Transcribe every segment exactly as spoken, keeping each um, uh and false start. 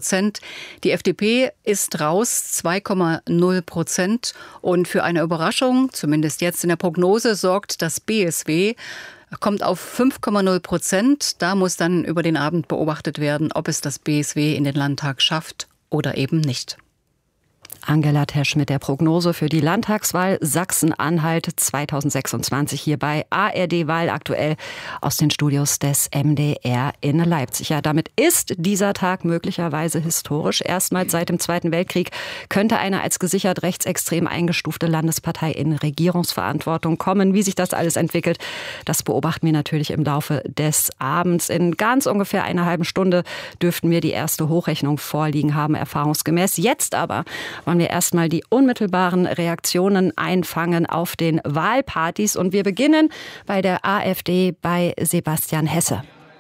Prozent. Die F D P ist raus, zwei Komma null Prozent. Und für eine Überraschung, zumindest jetzt in der Prognose, sorgt das B S W. Kommt auf fünf Komma null Prozent. Da muss dann über den Abend beobachtet werden, ob es das B S W in den Landtag schafft oder eben nicht. Angela Tesch mit der Prognose für die Landtagswahl Sachsen-Anhalt zweitausendsechsundzwanzig hier bei A R D Wahl aktuell aus den Studios des M D R in Leipzig. Ja, damit ist dieser Tag möglicherweise historisch. Erstmals seit dem Zweiten Weltkrieg könnte eine als gesichert rechtsextrem eingestufte Landespartei in Regierungsverantwortung kommen. Wie sich das alles entwickelt, das beobachten wir natürlich im Laufe des Abends. In ganz ungefähr einer halben Stunde dürften wir die erste Hochrechnung vorliegen haben, erfahrungsgemäß. Jetzt aber wollen wir erstmal die unmittelbaren Reaktionen einfangen auf den Wahlpartys. Und wir beginnen bei der AfD bei Sebastian Hesse.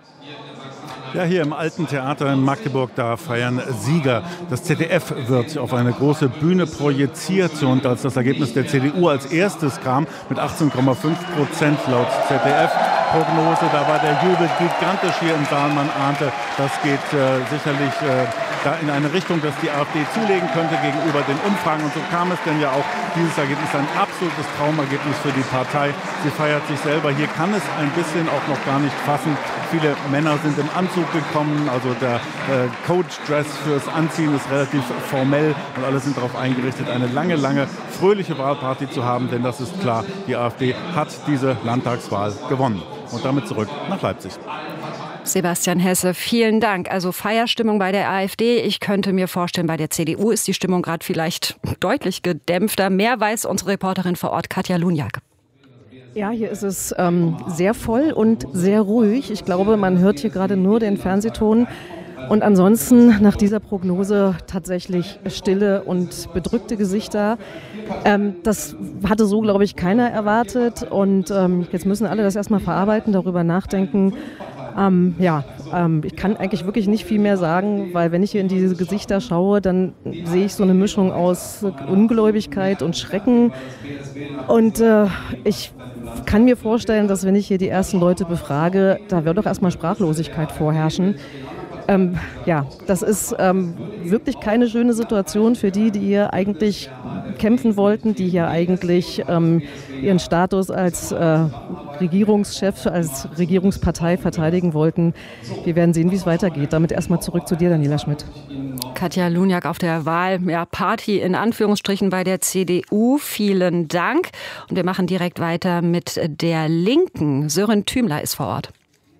Ja, hier im Alten Theater in Magdeburg, da feiern Sieger. Das Z D F wird auf eine große Bühne projiziert. Und als das Ergebnis der C D U als erstes kam, mit achtzehn Komma fünf Prozent laut Z D F-Prognose, da war der Jubel gigantisch hier im Saal. Man ahnte, das geht äh, sicherlich äh, da in eine Richtung, dass die AfD zulegen könnte gegenüber den Umfragen. Und so kam es denn ja auch. Dieses Ergebnis ein absolutes Traumergebnis für die Partei. Sie feiert sich selber. Hier kann es ein bisschen auch noch gar nicht fassen. Viele Männer sind im Anzug gekommen. Also der äh, Coach-Dress fürs Anziehen ist relativ formell und alle sind darauf eingerichtet, eine lange, lange fröhliche Wahlparty zu haben. Denn das ist klar, die AfD hat diese Landtagswahl gewonnen. Und damit zurück nach Leipzig. Sebastian Hesse, vielen Dank. Also Feierstimmung bei der AfD. Ich könnte mir vorstellen, bei der C D U ist die Stimmung gerade vielleicht deutlich gedämpfter. Mehr weiß unsere Reporterin vor Ort, Katja Lunjak. Ja, hier ist es ähm, sehr voll und sehr ruhig. Ich glaube, man hört hier gerade nur den Fernsehton. Und ansonsten nach dieser Prognose tatsächlich stille und bedrückte Gesichter. Ähm, das hatte so, glaube ich, keiner erwartet. Und ähm, jetzt müssen alle das erstmal verarbeiten, darüber nachdenken. Ähm, ja, ähm, ich kann eigentlich wirklich nicht viel mehr sagen, weil wenn ich hier in diese Gesichter schaue, dann sehe ich so eine Mischung aus Ungläubigkeit und Schrecken. Und äh, ich kann mir vorstellen, dass wenn ich hier die ersten Leute befrage, da wird doch erstmal Sprachlosigkeit vorherrschen. Ähm, ja, das ist ähm, wirklich keine schöne Situation für die, die hier eigentlich kämpfen wollten, die hier eigentlich ähm, ihren Status als äh, Regierungschef, als Regierungspartei verteidigen wollten. Wir werden sehen, wie es weitergeht. Damit erstmal zurück zu dir, Daniela Schmidt. Katja Lunjak auf der Wahl, ja, Party in Anführungsstrichen bei der C D U. Vielen Dank. Und wir machen direkt weiter mit der Linken. Sören Thümler ist vor Ort.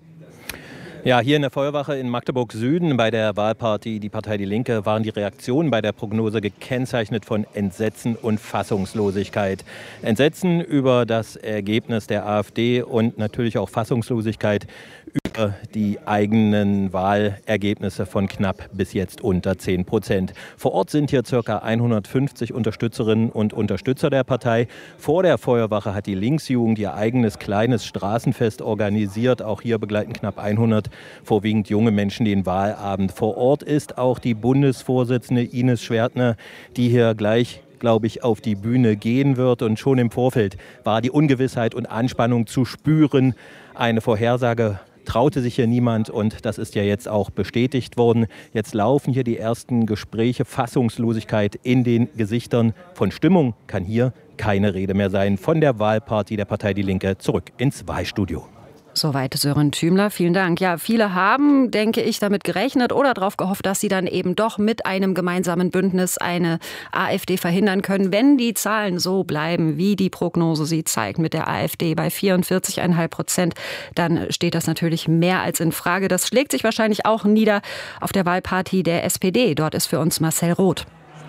Ja, hier in der Feuerwache in Magdeburg Süden bei der Wahlparty Die Partei Die Linke waren die Reaktionen bei der Prognose gekennzeichnet von Entsetzen und Fassungslosigkeit. Entsetzen über das Ergebnis der AfD und natürlich auch Fassungslosigkeit über die eigenen Wahlergebnisse von knapp bis jetzt unter zehn Prozent. Vor Ort sind hier ca. hundertfünfzig Unterstützerinnen und Unterstützer der Partei. Vor der Feuerwache hat die Linksjugend ihr eigenes kleines Straßenfest organisiert. Auch hier begleiten knapp hundert vorwiegend junge Menschen den Wahlabend. Vor Ort ist auch die Bundesvorsitzende Ines Schwertner, die hier gleich, glaube ich, auf die Bühne gehen wird. Und schon im Vorfeld war die Ungewissheit und Anspannung zu spüren. Eine Vorhersage traute sich hier niemand und das ist ja jetzt auch bestätigt worden. Jetzt laufen hier die ersten Gespräche, Fassungslosigkeit in den Gesichtern. Von Stimmung kann hier keine Rede mehr sein. Von der Wahlparty der Partei Die Linke zurück ins Wahlstudio. Soweit Sören Thümler, vielen Dank. Ja, viele haben, denke ich, damit gerechnet oder darauf gehofft, dass sie dann eben doch mit einem gemeinsamen Bündnis eine AfD verhindern können, wenn die Zahlen so bleiben, wie die Prognose sie zeigt, mit der AfD bei vierundvierzig Komma fünf Prozent. Dann steht das natürlich mehr als in Frage. Das schlägt sich wahrscheinlich auch nieder auf der Wahlparty der S P D. Dort ist für uns Marcel Roth.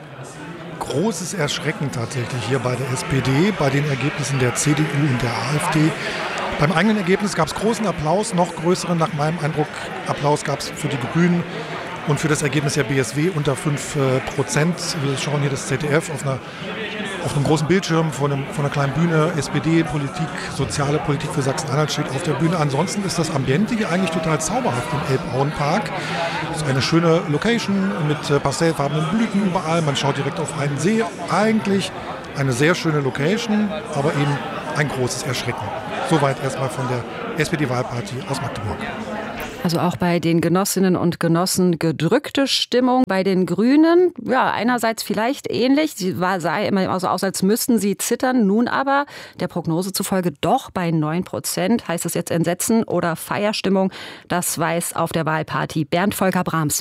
Großes Erschrecken tatsächlich hier bei der S P D, bei den Ergebnissen der C D U und der AfD. Beim eigenen Ergebnis gab es großen Applaus, noch größeren nach meinem Eindruck Applaus gab es für die Grünen und für das Ergebnis der B S W unter fünf Prozent. Wir schauen hier das Z D F auf, einer, auf einem großen Bildschirm von, einem, von einer kleinen Bühne. S P D-Politik, soziale Politik für Sachsen-Anhalt steht auf der Bühne. Ansonsten ist das Ambiente hier eigentlich total zauberhaft im Elbauenpark. Es ist eine schöne Location mit pastellfarbenen Blüten überall. Man schaut direkt auf einen See. Eigentlich eine sehr schöne Location, aber eben ein großes Erschrecken. Soweit erstmal von der S P D-Wahlparty aus Magdeburg. Also auch bei den Genossinnen und Genossen gedrückte Stimmung. Bei den Grünen, ja, einerseits vielleicht ähnlich. Sie war, sah immer so aus, als müssten sie zittern. Nun aber der Prognose zufolge doch bei neun Prozent. Heißt es jetzt Entsetzen oder Feierstimmung? Das weiß auf der Wahlparty Bernd Volker Brahms.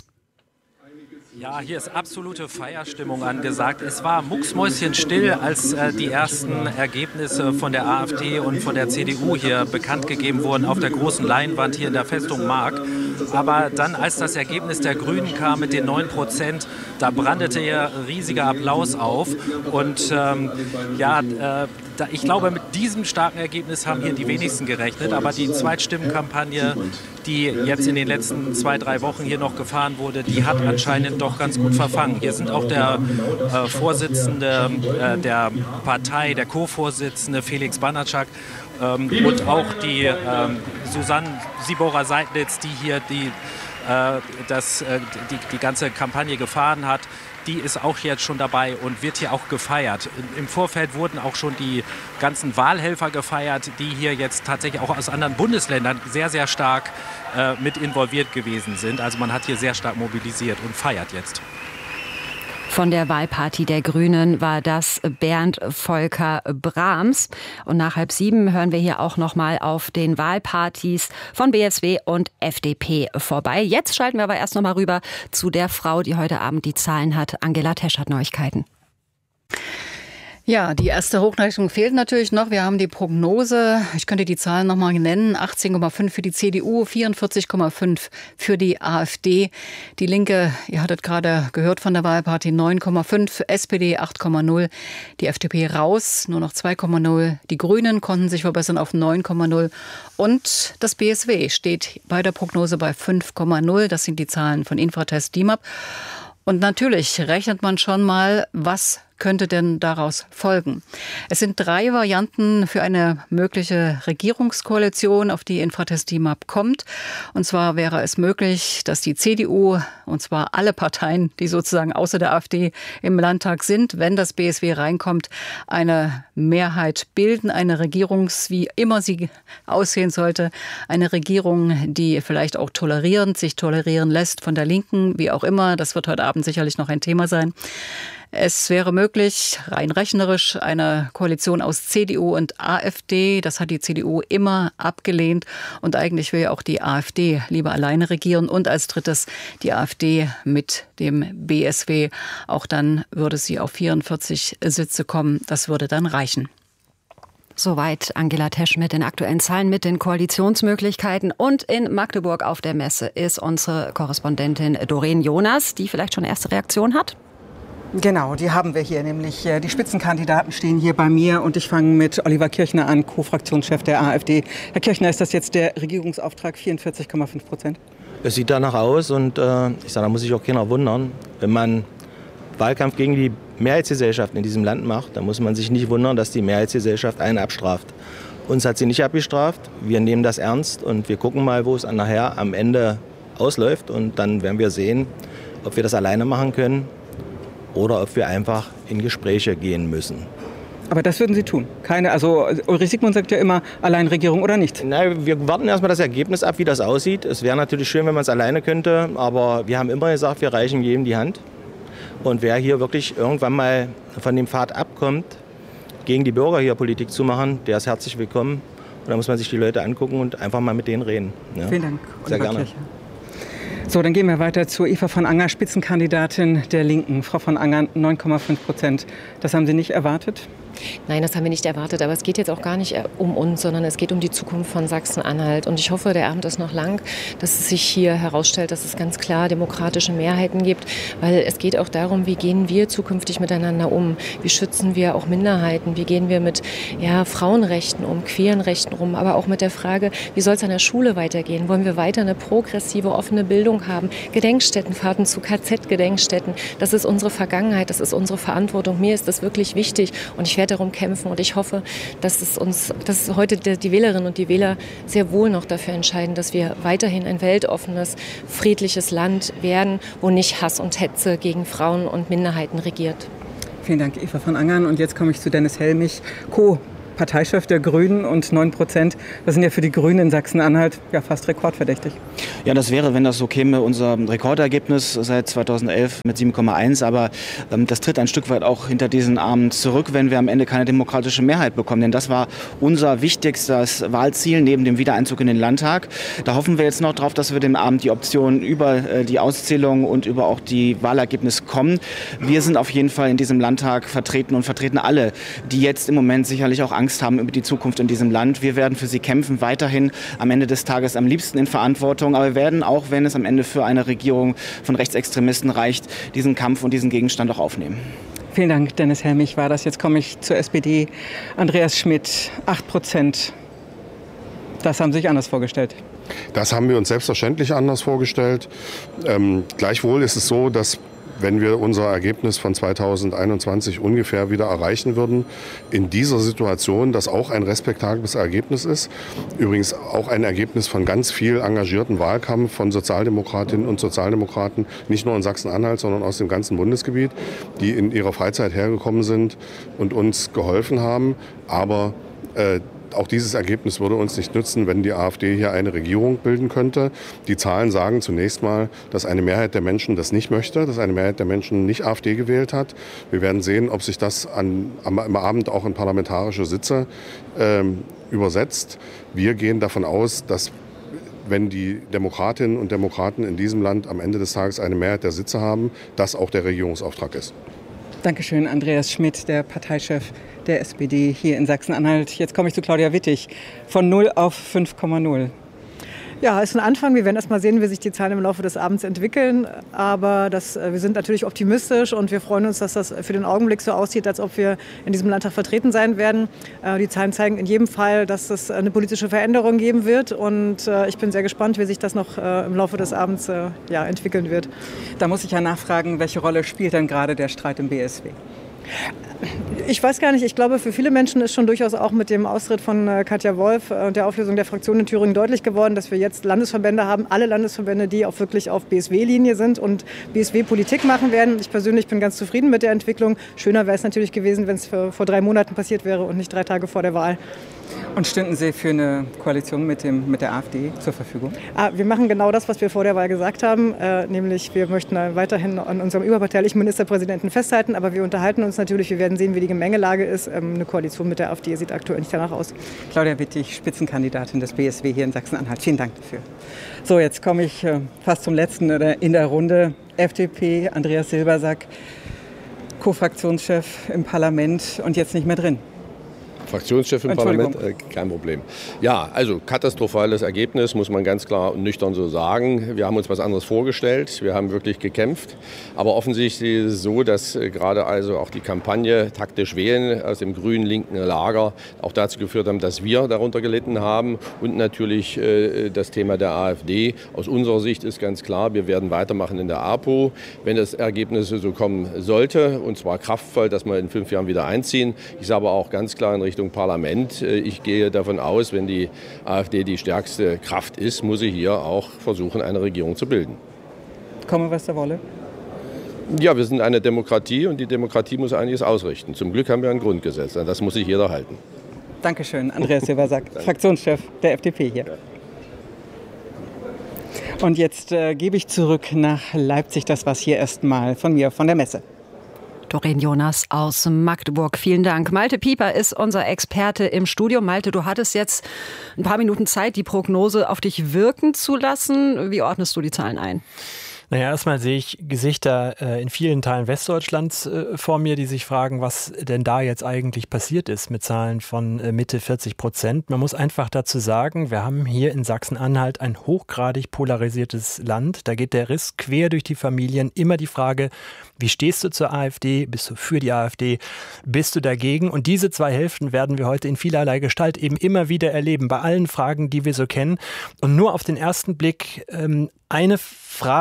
Ja, hier ist absolute Feierstimmung angesagt. Es war mucksmäuschenstill, als äh, die ersten Ergebnisse von der AfD und von der C D U hier bekannt gegeben wurden auf der großen Leinwand hier in der Festung Mark. Aber dann, als das Ergebnis der Grünen kam mit den neun Prozent, da brandete hier riesiger Applaus auf. Und ähm, ja, äh, da, ich glaube, mit diesem starken Ergebnis haben hier die wenigsten gerechnet. Aber die Zweitstimmenkampagne, die jetzt in den letzten zwei, drei Wochen hier noch gefahren wurde, die hat anscheinend doch ganz gut verfangen. Hier sind auch der äh, Vorsitzende äh, der Partei, der Co-Vorsitzende Felix Banatschak ähm, und auch die ähm, Susanne Sibora-Seidlitz, die hier die, äh, das, äh, die, die ganze Kampagne gefahren hat. Die ist auch jetzt schon dabei und wird hier auch gefeiert. Im Vorfeld wurden auch schon die ganzen Wahlhelfer gefeiert, die hier jetzt tatsächlich auch aus anderen Bundesländern sehr, sehr stark äh, mit involviert gewesen sind. Also man hat hier sehr stark mobilisiert und feiert jetzt. Von der Wahlparty der Grünen war das Bernd Volker Brahms. Und nach halb sieben hören wir hier auch noch mal auf den Wahlpartys von B S W und F D P vorbei. Jetzt schalten wir aber erst noch mal rüber zu der Frau, die heute Abend die Zahlen hat. Angela Tesch hat Neuigkeiten. Ja, die erste Hochrechnung fehlt natürlich noch. Wir haben die Prognose, ich könnte die Zahlen noch mal nennen, achtzehn Komma fünf für die C D U, vierundvierzig Komma fünf für die AfD. Die Linke, ihr hattet gerade gehört von der Wahlparty, neun Komma fünf, S P D acht Komma null, die F D P raus, nur noch zwei Komma null. Die Grünen konnten sich verbessern auf neun Komma null. Und das B S W steht bei der Prognose bei fünf Komma null. Das sind die Zahlen von Infratest D I M A P. Und natürlich rechnet man schon mal, was könnte denn daraus folgen? Es sind drei Varianten für eine mögliche Regierungskoalition, auf die Infratest D I M A P kommt. Und zwar wäre es möglich, dass die C D U, und zwar alle Parteien, die sozusagen außer der AfD im Landtag sind, wenn das B S W reinkommt, eine Mehrheit bilden, eine Regierung, wie immer sie aussehen sollte, eine Regierung, die vielleicht auch tolerierend sich tolerieren lässt von der Linken, wie auch immer. Das wird heute Abend sicherlich noch ein Thema sein. Es wäre möglich, rein rechnerisch, eine Koalition aus C D U und AfD. Das hat die C D U immer abgelehnt. Und eigentlich will ja auch die AfD lieber alleine regieren. Und als drittes die AfD mit dem B S W. Auch dann würde sie auf vierundvierzig Sitze kommen. Das würde dann reichen. Soweit Angela Tesch mit den aktuellen Zahlen, mit den Koalitionsmöglichkeiten. Und in Magdeburg auf der Messe ist unsere Korrespondentin Doreen Jonas, die vielleicht schon erste Reaktion hat. Genau, die haben wir hier, nämlich die Spitzenkandidaten stehen hier bei mir und ich fange mit Oliver Kirchner an, Co-Fraktionschef der AfD. Herr Kirchner, ist das jetzt der Regierungsauftrag, vierundvierzig Komma fünf Prozent? Es sieht danach aus und äh, ich sage, da muss sich auch keiner wundern. Wenn man Wahlkampf gegen die Mehrheitsgesellschaft in diesem Land macht, dann muss man sich nicht wundern, dass die Mehrheitsgesellschaft einen abstraft. Uns hat sie nicht abgestraft, wir nehmen das ernst und wir gucken mal, wo es nachher am Ende ausläuft und dann werden wir sehen, ob wir das alleine machen können oder ob wir einfach in Gespräche gehen müssen. Aber das würden Sie tun? Keine, also Ulrich Siegmund sagt ja immer, Alleinregierung oder nicht? Nein, wir warten erstmal das Ergebnis ab, wie das aussieht. Es wäre natürlich schön, wenn man es alleine könnte, aber wir haben immer gesagt, wir reichen jedem die Hand. Und wer hier wirklich irgendwann mal von dem Pfad abkommt, gegen die Bürger hier Politik zu machen, der ist herzlich willkommen. Und da muss man sich die Leute angucken und einfach mal mit denen reden. Ja. Vielen Dank. Sehr gerne. Kirche. So, dann gehen wir weiter zu Eva von Anger, Spitzenkandidatin der Linken. Frau von Anger, neun Komma fünf Prozent. Das haben Sie nicht erwartet? Nein, das haben wir nicht erwartet. Aber es geht jetzt auch gar nicht um uns, sondern es geht um die Zukunft von Sachsen-Anhalt. Und ich hoffe, der Abend ist noch lang, dass es sich hier herausstellt, dass es ganz klar demokratische Mehrheiten gibt. Weil es geht auch darum, wie gehen wir zukünftig miteinander um? Wie schützen wir auch Minderheiten? Wie gehen wir mit ja, Frauenrechten um, queeren Rechten um? Aber auch mit der Frage, wie soll es an der Schule weitergehen? Wollen wir weiter eine progressive, offene Bildung haben? Gedenkstättenfahrten zu K Z-Gedenkstätten. Das ist unsere Vergangenheit, das ist unsere Verantwortung. Mir ist das wirklich wichtig und ich werde darum kämpfen und ich hoffe, dass es uns, dass heute die Wählerinnen und die Wähler sehr wohl noch dafür entscheiden, dass wir weiterhin ein weltoffenes, friedliches Land werden, wo nicht Hass und Hetze gegen Frauen und Minderheiten regiert. Vielen Dank, Eva von Angern. Und jetzt komme ich zu Dennis Helmich, Co Parteichef der Grünen und neun Prozent. Das sind ja für die Grünen in Sachsen-Anhalt ja fast rekordverdächtig. Ja, das wäre, wenn das so käme, unser Rekordergebnis seit zweitausendelf mit sieben Komma eins. Aber ähm, das tritt ein Stück weit auch hinter diesen Abend zurück, wenn wir am Ende keine demokratische Mehrheit bekommen. Denn das war unser wichtigstes Wahlziel neben dem Wiedereinzug in den Landtag. Da hoffen wir jetzt noch drauf, dass wir dem Abend die Option über äh, die Auszählung und über auch die Wahlergebnisse kommen. Wir sind auf jeden Fall in diesem Landtag vertreten und vertreten alle, die jetzt im Moment sicherlich auch Angst haben über die Zukunft in diesem Land. Wir werden für sie kämpfen, weiterhin am Ende des Tages am liebsten in Verantwortung. Aber wir werden, auch wenn es am Ende für eine Regierung von Rechtsextremisten reicht, diesen Kampf und diesen Gegenstand auch aufnehmen. Vielen Dank, Dennis Helmich war das. Jetzt komme ich zur S P D. Andreas Schmidt, acht Prozent. Das haben Sie sich anders vorgestellt. Das haben wir uns selbstverständlich anders vorgestellt. Ähm, gleichwohl ist es so, dass wenn wir unser Ergebnis von zweitausendeinundzwanzig ungefähr wieder erreichen würden, in dieser Situation, das auch ein respektables Ergebnis ist, übrigens auch ein Ergebnis von ganz viel engagierten Wahlkampf von Sozialdemokratinnen und Sozialdemokraten, nicht nur in Sachsen-Anhalt, sondern aus dem ganzen Bundesgebiet, die in ihrer Freizeit hergekommen sind und uns geholfen haben. Aber äh, Auch dieses Ergebnis würde uns nicht nützen, wenn die AfD hier eine Regierung bilden könnte. Die Zahlen sagen zunächst mal, dass eine Mehrheit der Menschen das nicht möchte, dass eine Mehrheit der Menschen nicht AfD gewählt hat. Wir werden sehen, ob sich das an, am, am Abend auch in parlamentarische Sitze ähm, übersetzt. Wir gehen davon aus, dass wenn die Demokratinnen und Demokraten in diesem Land am Ende des Tages eine Mehrheit der Sitze haben, das auch der Regierungsauftrag ist. Dankeschön, Andreas Schmidt, der Parteichef der S P D hier in Sachsen-Anhalt. Jetzt komme ich zu Claudia Wittig. Von null auf fünf Komma null. Ja, ist ein Anfang. Wir werden erst mal sehen, wie sich die Zahlen im Laufe des Abends entwickeln. Aber das, wir sind natürlich optimistisch und wir freuen uns, dass das für den Augenblick so aussieht, als ob wir in diesem Landtag vertreten sein werden. Die Zahlen zeigen in jedem Fall, dass es eine politische Veränderung geben wird. Und ich bin sehr gespannt, wie sich das noch im Laufe des Abends ja, entwickeln wird. Da muss ich ja nachfragen, welche Rolle spielt denn gerade der Streit im B S W? Ich weiß gar nicht. Ich glaube, für viele Menschen ist schon durchaus auch mit dem Austritt von Katja Wolf und der Auflösung der Fraktion in Thüringen deutlich geworden, dass wir jetzt Landesverbände haben, alle Landesverbände, die auch wirklich auf B S W-Linie sind und B S W-Politik machen werden. Ich persönlich bin ganz zufrieden mit der Entwicklung. Schöner wäre es natürlich gewesen, wenn es vor drei Monaten passiert wäre und nicht drei Tage vor der Wahl. Und stünden Sie für eine Koalition mit, dem, mit der AfD zur Verfügung? Ah, wir machen genau das, was wir vor der Wahl gesagt haben, äh, nämlich wir möchten weiterhin an unserem überparteilichen Ministerpräsidenten festhalten, aber wir unterhalten uns natürlich, wir werden sehen, wie die Gemengelage ist. Ähm, eine Koalition mit der AfD sieht aktuell nicht danach aus. Claudia Wittig, Spitzenkandidatin des B S W hier in Sachsen-Anhalt. Vielen Dank dafür. So, jetzt komme ich äh, fast zum letzten oder in der Runde. F D P, Andreas Silbersack, Co-Fraktionschef im Parlament und jetzt nicht mehr drin. Fraktionschef im Parlament, äh, kein Problem. Ja, also katastrophales Ergebnis, muss man ganz klar und nüchtern so sagen. Wir haben uns was anderes vorgestellt, wir haben wirklich gekämpft. Aber offensichtlich ist es so, dass äh, gerade also auch die Kampagne taktisch wählen aus dem grünen linken Lager auch dazu geführt haben, dass wir darunter gelitten haben. Und natürlich äh, das Thema der AfD. Aus unserer Sicht ist ganz klar, wir werden weitermachen in der APO. Wenn das Ergebnis so kommen sollte, und zwar kraftvoll, dass wir in fünf Jahren wieder einziehen. Ich sage aber auch ganz klar in Richtung Parlament. Ich gehe davon aus, wenn die AfD die stärkste Kraft ist, muss sie hier auch versuchen, eine Regierung zu bilden. Komme, was da wolle? Ja, wir sind eine Demokratie und die Demokratie muss einiges ausrichten. Zum Glück haben wir ein Grundgesetz, an das muss sich jeder halten. Dankeschön, Andreas Silbersack, Fraktionschef der F D P hier. Und jetzt äh, gebe ich zurück nach Leipzig. Das war's hier erstmal von mir, von der Messe. Doreen Jonas aus Magdeburg. Vielen Dank. Malte Pieper ist unser Experte im Studio. Malte, du hattest jetzt ein paar Minuten Zeit, die Prognose auf dich wirken zu lassen. Wie ordnest du die Zahlen ein? Naja, erstmal sehe ich Gesichter äh, in vielen Teilen Westdeutschlands äh, vor mir, die sich fragen, was denn da jetzt eigentlich passiert ist mit Zahlen von äh, Mitte vierzig Prozent. Man muss einfach dazu sagen, wir haben hier in Sachsen-Anhalt ein hochgradig polarisiertes Land. Da geht der Riss quer durch die Familien. Immer die Frage, wie stehst du zur AfD? Bist du für die AfD? Bist du dagegen? Und diese zwei Hälften werden wir heute in vielerlei Gestalt eben immer wieder erleben, bei allen Fragen, die wir so kennen. Und nur auf den ersten Blick ähm, eine Frage will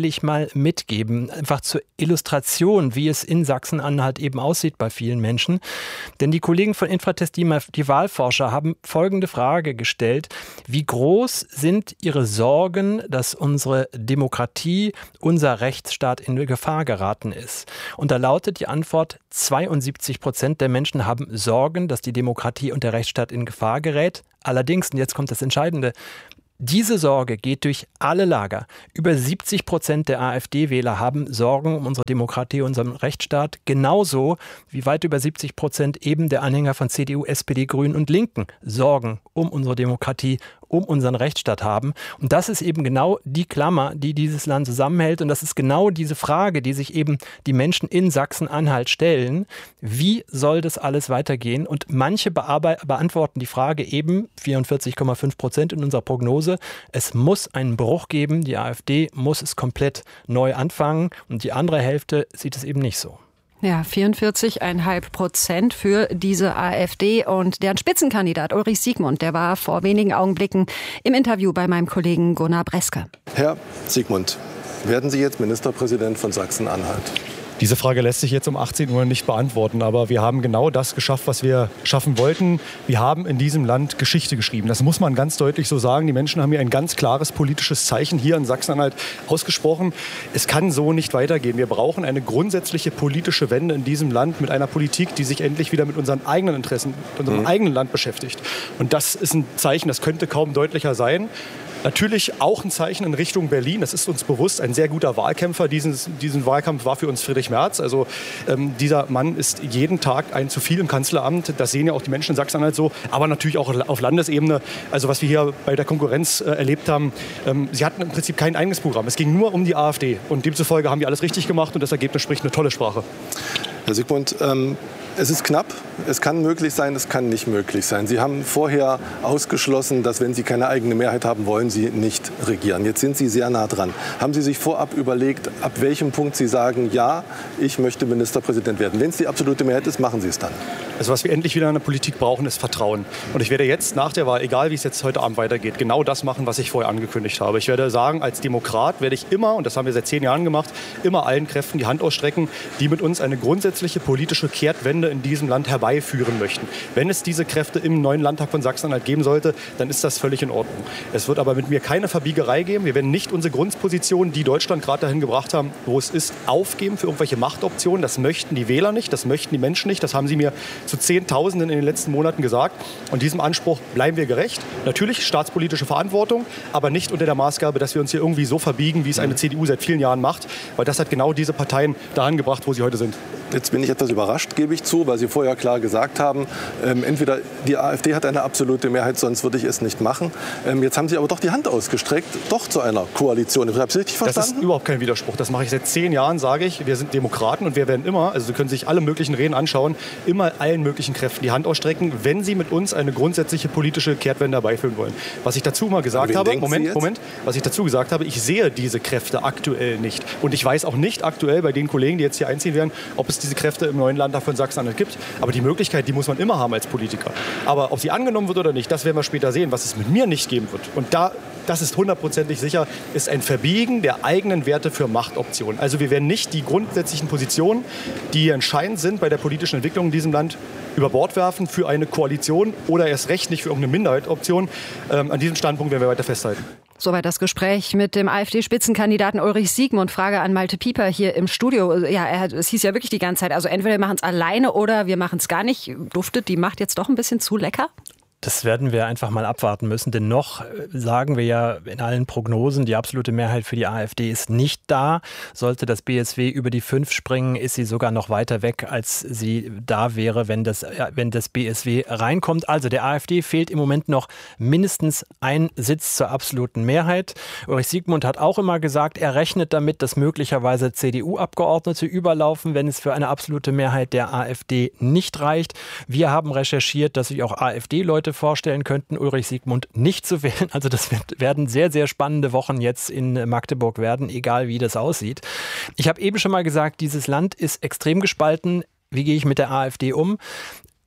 ich mal mitgeben, einfach zur Illustration, wie es in Sachsen-Anhalt eben aussieht bei vielen Menschen. Denn die Kollegen von Infratest, die, die Wahlforscher, haben folgende Frage gestellt: Wie groß sind Ihre Sorgen, dass unsere Demokratie, unser Rechtsstaat in Gefahr geraten ist? Und da lautet die Antwort, zweiundsiebzig Prozent der Menschen haben Sorgen, dass die Demokratie und der Rechtsstaat in Gefahr gerät. Allerdings, und jetzt kommt das Entscheidende, diese Sorge geht durch alle Lager. Über siebzig Prozent der AfD-Wähler haben Sorgen um unsere Demokratie, unseren Rechtsstaat, genauso wie weit über siebzig Prozent eben der Anhänger von C D U, S P D, Grünen und Linken Sorgen um unsere Demokratie, um unseren Rechtsstaat haben. Und das ist eben genau die Klammer, die dieses Land zusammenhält. Und das ist genau diese Frage, die sich eben die Menschen in Sachsen-Anhalt stellen. Wie soll das alles weitergehen? Und manche beantworten die Frage eben, vierundvierzig Komma fünf Prozent in unserer Prognose, es muss einen Bruch geben. Die AfD muss es komplett neu anfangen. Und die andere Hälfte sieht es eben nicht so. Ja, vierundvierzig Komma fünf Prozent für diese AfD und deren Spitzenkandidat Ulrich Siegmund, der war vor wenigen Augenblicken im Interview bei meinem Kollegen Gunnar Breske. Herr Siegmund, werden Sie jetzt Ministerpräsident von Sachsen-Anhalt? Diese Frage lässt sich jetzt um achtzehn Uhr nicht beantworten, aber wir haben genau das geschafft, was wir schaffen wollten. Wir haben in diesem Land Geschichte geschrieben. Das muss man ganz deutlich so sagen. Die Menschen haben hier ein ganz klares politisches Zeichen hier in Sachsen-Anhalt ausgesprochen. Es kann so nicht weitergehen. Wir brauchen eine grundsätzliche politische Wende in diesem Land mit einer Politik, die sich endlich wieder mit unseren eigenen Interessen, mit unserem mhm. eigenen Land beschäftigt. Und das ist ein Zeichen, das könnte kaum deutlicher sein. Natürlich auch ein Zeichen in Richtung Berlin. Das ist uns bewusst. Ein sehr guter Wahlkämpfer. Diesen, diesen Wahlkampf war für uns Friedrich Merz. Also ähm, dieser Mann ist jeden Tag ein zu viel im Kanzleramt. Das sehen ja auch die Menschen in Sachsen-Anhalt so. Aber natürlich auch auf Landesebene. Also was wir hier bei der Konkurrenz äh, erlebt haben. Ähm, sie hatten im Prinzip kein eigenes Programm. Es ging nur um die AfD. Und demzufolge haben wir alles richtig gemacht. Und das Ergebnis spricht eine tolle Sprache. Herr Siegmund, ähm es ist knapp, es kann möglich sein, es kann nicht möglich sein. Sie haben vorher ausgeschlossen, dass wenn Sie keine eigene Mehrheit haben, wollen Sie nicht regieren. Jetzt sind Sie sehr nah dran. Haben Sie sich vorab überlegt, ab welchem Punkt Sie sagen, ja, ich möchte Ministerpräsident werden? Wenn es die absolute Mehrheit ist, machen Sie es dann. Also was wir endlich wieder in der Politik brauchen, ist Vertrauen. Und ich werde jetzt nach der Wahl, egal wie es jetzt heute Abend weitergeht, genau das machen, was ich vorher angekündigt habe. Ich werde sagen, als Demokrat werde ich immer, und das haben wir seit zehn Jahren gemacht, immer allen Kräften die Hand ausstrecken, die mit uns eine grundsätzliche politische Kehrtwende in diesem Land herbeiführen möchten. Wenn es diese Kräfte im neuen Landtag von Sachsen-Anhalt geben sollte, dann ist das völlig in Ordnung. Es wird aber mit mir keine Verbiegerei geben. Wir werden nicht unsere Grundposition, die Deutschland gerade dahin gebracht haben, wo es ist, aufgeben für irgendwelche Machtoptionen. Das möchten die Wähler nicht, das möchten die Menschen nicht. Das haben sie mir zu Zehntausenden in den letzten Monaten gesagt. Und diesem Anspruch bleiben wir gerecht. Natürlich staatspolitische Verantwortung, aber nicht unter der Maßgabe, dass wir uns hier irgendwie so verbiegen, wie es eine C D U seit vielen Jahren macht. Weil das hat genau diese Parteien dahin gebracht, wo sie heute sind. Jetzt bin ich etwas überrascht, gebe ich zu, weil Sie vorher klar gesagt haben, ähm, entweder die AfD hat eine absolute Mehrheit, sonst würde ich es nicht machen. Ähm, jetzt haben Sie aber doch die Hand ausgestreckt, doch zu einer Koalition. Habe ich das richtig verstanden? Das ist überhaupt kein Widerspruch. Das mache ich seit zehn Jahren, sage ich. Wir sind Demokraten und wir werden immer, also Sie können sich alle möglichen Reden anschauen, immer allen möglichen Kräften die Hand ausstrecken, wenn sie mit uns eine grundsätzliche politische Kehrtwende herbeiführen wollen. Was ich dazu mal gesagt habe, Moment, Moment, was ich dazu gesagt habe, ich sehe diese Kräfte aktuell nicht. Und ich weiß auch nicht aktuell bei den Kollegen, die jetzt hier einziehen werden, ob es diese Kräfte im neuen Landtag von Sachsen-Anhalt gibt. Aber die Möglichkeit, die muss man immer haben als Politiker. Aber ob sie angenommen wird oder nicht, das werden wir später sehen. Was es mit mir nicht geben wird, und da, das ist hundertprozentig sicher, ist ein Verbiegen der eigenen Werte für Machtoptionen. Also wir werden nicht die grundsätzlichen Positionen, die entscheidend sind bei der politischen Entwicklung in diesem Land, über Bord werfen für eine Koalition oder erst recht nicht für irgendeine Minderheitsoption. Ähm, an diesem Standpunkt werden wir weiter festhalten. Soweit das Gespräch mit dem AfD-Spitzenkandidaten Ulrich Siegmund. Frage an Malte Pieper hier im Studio. Ja, er hat, es hieß ja wirklich die ganze Zeit, also entweder wir machen es alleine oder wir machen es gar nicht. Duftet die Macht jetzt doch ein bisschen zu lecker? Das werden wir einfach mal abwarten müssen, denn noch sagen wir ja in allen Prognosen, die absolute Mehrheit für die AfD ist nicht da. Sollte das B S W über die fünf springen, ist sie sogar noch weiter weg, als sie da wäre, wenn das, wenn das B S W reinkommt. Also der AfD fehlt im Moment noch mindestens ein Sitz zur absoluten Mehrheit. Ulrich Siegmund hat auch immer gesagt, er rechnet damit, dass möglicherweise C D U-Abgeordnete überlaufen, wenn es für eine absolute Mehrheit der AfD nicht reicht. Wir haben recherchiert, dass sich auch AfD-Leute vorstellen könnten, Ulrich Siegmund nicht zu wählen. Also das wird, werden sehr, sehr spannende Wochen jetzt in Magdeburg werden, egal wie das aussieht. Ich habe eben schon mal gesagt, dieses Land ist extrem gespalten. Wie gehe ich mit der AfD um?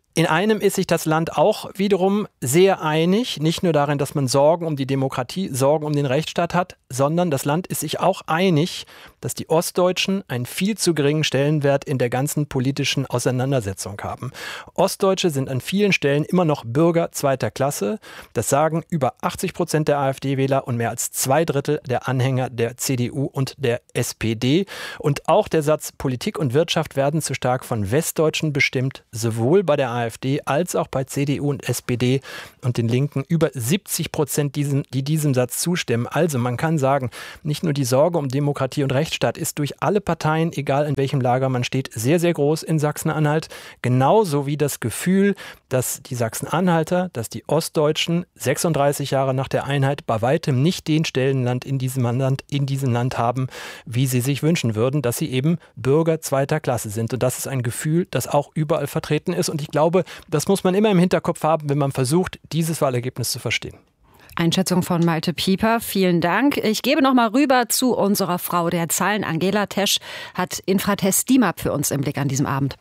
In einem ist sich das Land auch wiederum sehr einig, nicht nur darin, dass man Sorgen um die Demokratie, Sorgen um den Rechtsstaat hat, sondern das Land ist sich auch einig, dass die Ostdeutschen einen viel zu geringen Stellenwert in der ganzen politischen Auseinandersetzung haben. Ostdeutsche sind an vielen Stellen immer noch Bürger zweiter Klasse. Das sagen über achtzig Prozent der AfD-Wähler und mehr als zwei Drittel der Anhänger der C D U und der S P D. Und auch der Satz, Politik und Wirtschaft werden zu stark von Westdeutschen bestimmt, sowohl bei der AfD als auch bei C D U und S P D und den Linken über siebzig Prozent, diesen, die diesem Satz zustimmen. Also man kann sagen, nicht nur die Sorge um Demokratie und Rechtsstaat ist durch alle Parteien, egal in welchem Lager man steht, sehr, sehr groß in Sachsen-Anhalt. Genauso wie das Gefühl, dass die Sachsen-Anhalter, dass die Ostdeutschen sechsunddreißig Jahre nach der Einheit bei weitem nicht den Stellenwert in diesem Land, in diesem Land haben, wie sie sich wünschen würden, dass sie eben Bürger zweiter Klasse sind. Und das ist ein Gefühl, das auch überall vertreten ist. Und ich glaube, das muss man immer im Hinterkopf haben, wenn man versucht, dieses Wahlergebnis zu verstehen. Einschätzung von Malte Pieper. Vielen Dank. Ich gebe noch mal rüber zu unserer Frau der Zahlen. Angela Tesch hat Infratest D I M A P für uns im Blick an diesem Abend.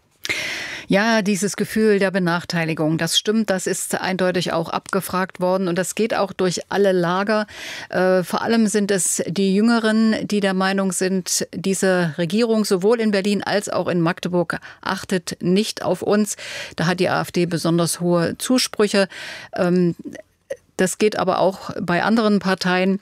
Ja, dieses Gefühl der Benachteiligung, das stimmt, das ist eindeutig auch abgefragt worden und das geht auch durch alle Lager. Äh, vor allem sind es die Jüngeren, die der Meinung sind, diese Regierung sowohl in Berlin als auch in Magdeburg achtet nicht auf uns. Da hat die AfD besonders hohe Zusprüche. Ähm, das geht aber auch bei anderen Parteien,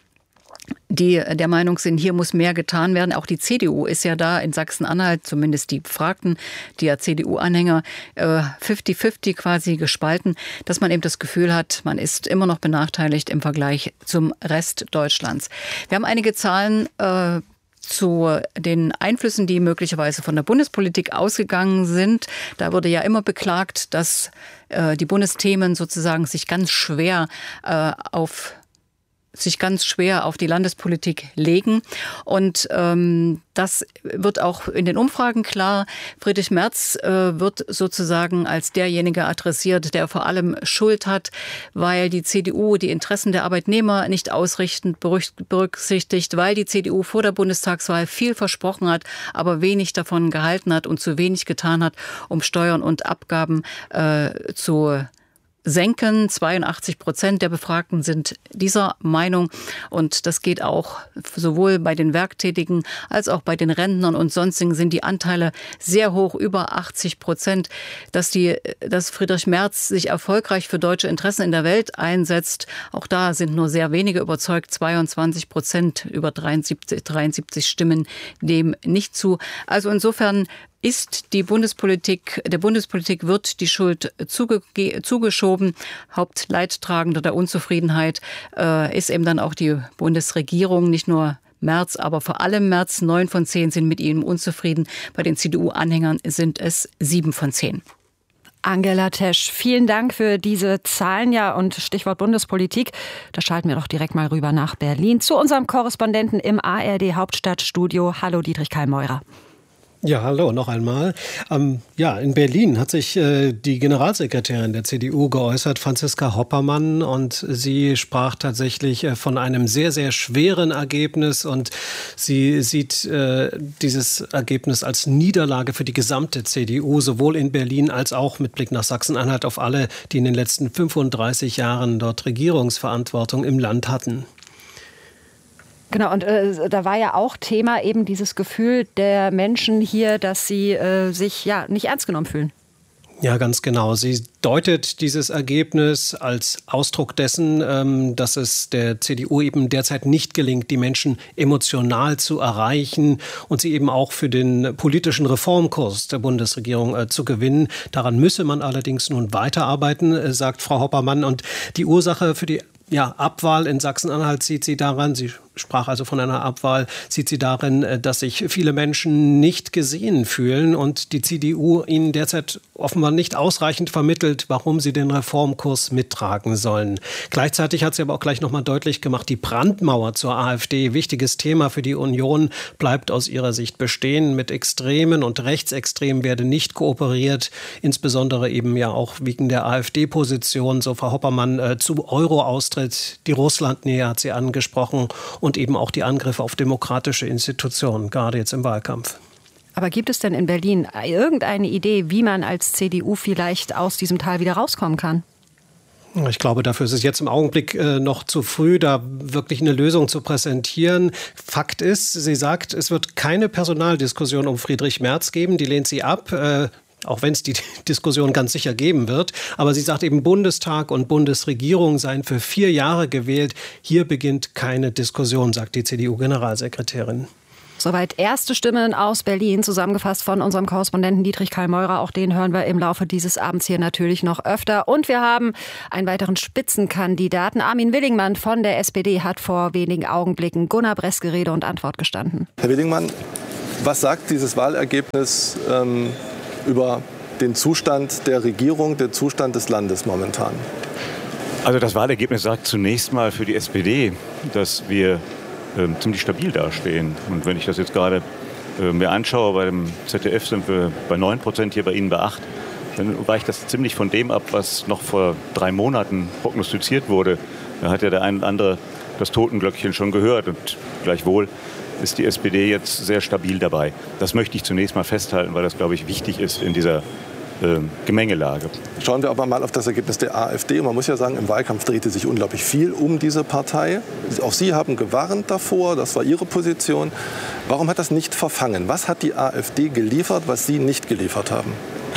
die der Meinung sind, hier muss mehr getan werden. Auch die C D U ist ja da in Sachsen-Anhalt, zumindest die Befragten, die ja C D U-Anhänger, fünfzig fünfzig quasi gespalten, dass man eben das Gefühl hat, man ist immer noch benachteiligt im Vergleich zum Rest Deutschlands. Wir haben einige Zahlen äh, zu den Einflüssen, die möglicherweise von der Bundespolitik ausgegangen sind. Da wurde ja immer beklagt, dass äh, die Bundesthemen sozusagen sich ganz schwer äh, auf sich ganz schwer auf die Landespolitik legen. Und ähm, das wird auch in den Umfragen klar. Friedrich Merz äh, wird sozusagen als derjenige adressiert, der vor allem Schuld hat, weil die C D U die Interessen der Arbeitnehmer nicht ausreichend berücksichtigt, weil die C D U vor der Bundestagswahl viel versprochen hat, aber wenig davon gehalten hat und zu wenig getan hat, um Steuern und Abgaben äh, zu senken. zweiundachtzig Prozent der Befragten sind dieser Meinung. Und das geht auch sowohl bei den Werktätigen als auch bei den Rentnern und sonstigen sind die Anteile sehr hoch, über achtzig Prozent. Dass, die, dass Friedrich Merz sich erfolgreich für deutsche Interessen in der Welt einsetzt, auch da sind nur sehr wenige überzeugt. zweiundzwanzig Prozent, über dreiundsiebzig, dreiundsiebzig stimmen dem nicht zu. Also insofern ist die Bundespolitik, der Bundespolitik wird die Schuld zuge, zugeschoben. Hauptleidtragender der Unzufriedenheit äh, ist eben dann auch die Bundesregierung, nicht nur Merz, aber vor allem Merz. Neun von zehn sind mit ihm unzufrieden. Bei den C D U-Anhängern sind es sieben von zehn. Angela Tesch, vielen Dank für diese Zahlen, ja, und Stichwort Bundespolitik. Da schalten wir doch direkt mal rüber nach Berlin zu unserem Korrespondenten im A R D Hauptstadtstudio. Hallo Dietrich Kallmeurer. Ja, hallo noch einmal. Ähm, ja, in Berlin hat sich äh, die Generalsekretärin der C D U geäußert, Franziska Hoppermann, und sie sprach tatsächlich äh, von einem sehr, sehr schweren Ergebnis und sie sieht äh, dieses Ergebnis als Niederlage für die gesamte C D U, sowohl in Berlin als auch mit Blick nach Sachsen-Anhalt auf alle, die in den letzten fünfunddreißig Jahren dort Regierungsverantwortung im Land hatten. Genau, und äh, da war ja auch Thema eben dieses Gefühl der Menschen hier, dass sie äh, sich ja nicht ernst genommen fühlen. Ja, ganz genau. Sie deutet dieses Ergebnis als Ausdruck dessen, ähm, dass es der C D U eben derzeit nicht gelingt, die Menschen emotional zu erreichen und sie eben auch für den politischen Reformkurs der Bundesregierung äh, zu gewinnen. Daran müsse man allerdings nun weiterarbeiten, äh, sagt Frau Hoppermann. Und die Ursache für die ja, Abwahl in Sachsen-Anhalt sieht sie daran, sie sprach also von einer Abwahl, sieht sie darin, dass sich viele Menschen nicht gesehen fühlen und die C D U ihnen derzeit offenbar nicht ausreichend vermittelt, warum sie den Reformkurs mittragen sollen. Gleichzeitig hat sie aber auch gleich nochmal deutlich gemacht, die Brandmauer zur AfD, wichtiges Thema für die Union, bleibt aus ihrer Sicht bestehen. Mit Extremen und Rechtsextremen werde nicht kooperiert, insbesondere eben ja auch wegen der AfD-Position, so Frau Hoppermann, äh, zu Euro-Austritt. Die Russlandnähe hat sie angesprochen und eben auch die Angriffe auf demokratische Institutionen, gerade jetzt im Wahlkampf. Aber gibt es denn in Berlin irgendeine Idee, wie man als C D U vielleicht aus diesem Tal wieder rauskommen kann? Ich glaube, dafür ist es jetzt im Augenblick äh, noch zu früh, da wirklich eine Lösung zu präsentieren. Fakt ist, sie sagt, es wird keine Personaldiskussion um Friedrich Merz geben. Die lehnt sie ab. Äh, Auch wenn es die Diskussion ganz sicher geben wird. Aber sie sagt eben, Bundestag und Bundesregierung seien für vier Jahre gewählt. Hier beginnt keine Diskussion, sagt die C D U-Generalsekretärin. Soweit erste Stimmen aus Berlin, zusammengefasst von unserem Korrespondenten Dietrich Karl Meurer. Auch den hören wir im Laufe dieses Abends hier natürlich noch öfter. Und wir haben einen weiteren Spitzenkandidaten. Armin Willingmann von der S P D hat vor wenigen Augenblicken Gunnar Breske Rede und Antwort gestanden. Herr Willingmann, was sagt dieses Wahlergebnis ähm, über den Zustand der Regierung, den Zustand des Landes momentan? Also das Wahlergebnis sagt zunächst mal für die S P D, dass wir äh, ziemlich stabil dastehen. Und wenn ich das jetzt gerade äh, mir anschaue, bei dem Z D F sind wir bei neun Prozent, hier bei Ihnen bei acht. Dann weicht das ziemlich von dem ab, was noch vor drei Monaten prognostiziert wurde. Da hat ja der ein oder andere das Totenglöckchen schon gehört. Und gleichwohl ist die S P D jetzt sehr stabil dabei. Das möchte ich zunächst mal festhalten, weil das, glaube ich, wichtig ist in dieser äh, Gemengelage. Schauen wir aber mal auf das Ergebnis der AfD. Und man muss ja sagen, im Wahlkampf drehte sich unglaublich viel um diese Partei. Auch Sie haben gewarnt davor, das war Ihre Position. Warum hat das nicht verfangen? Was hat die AfD geliefert, was Sie nicht geliefert haben?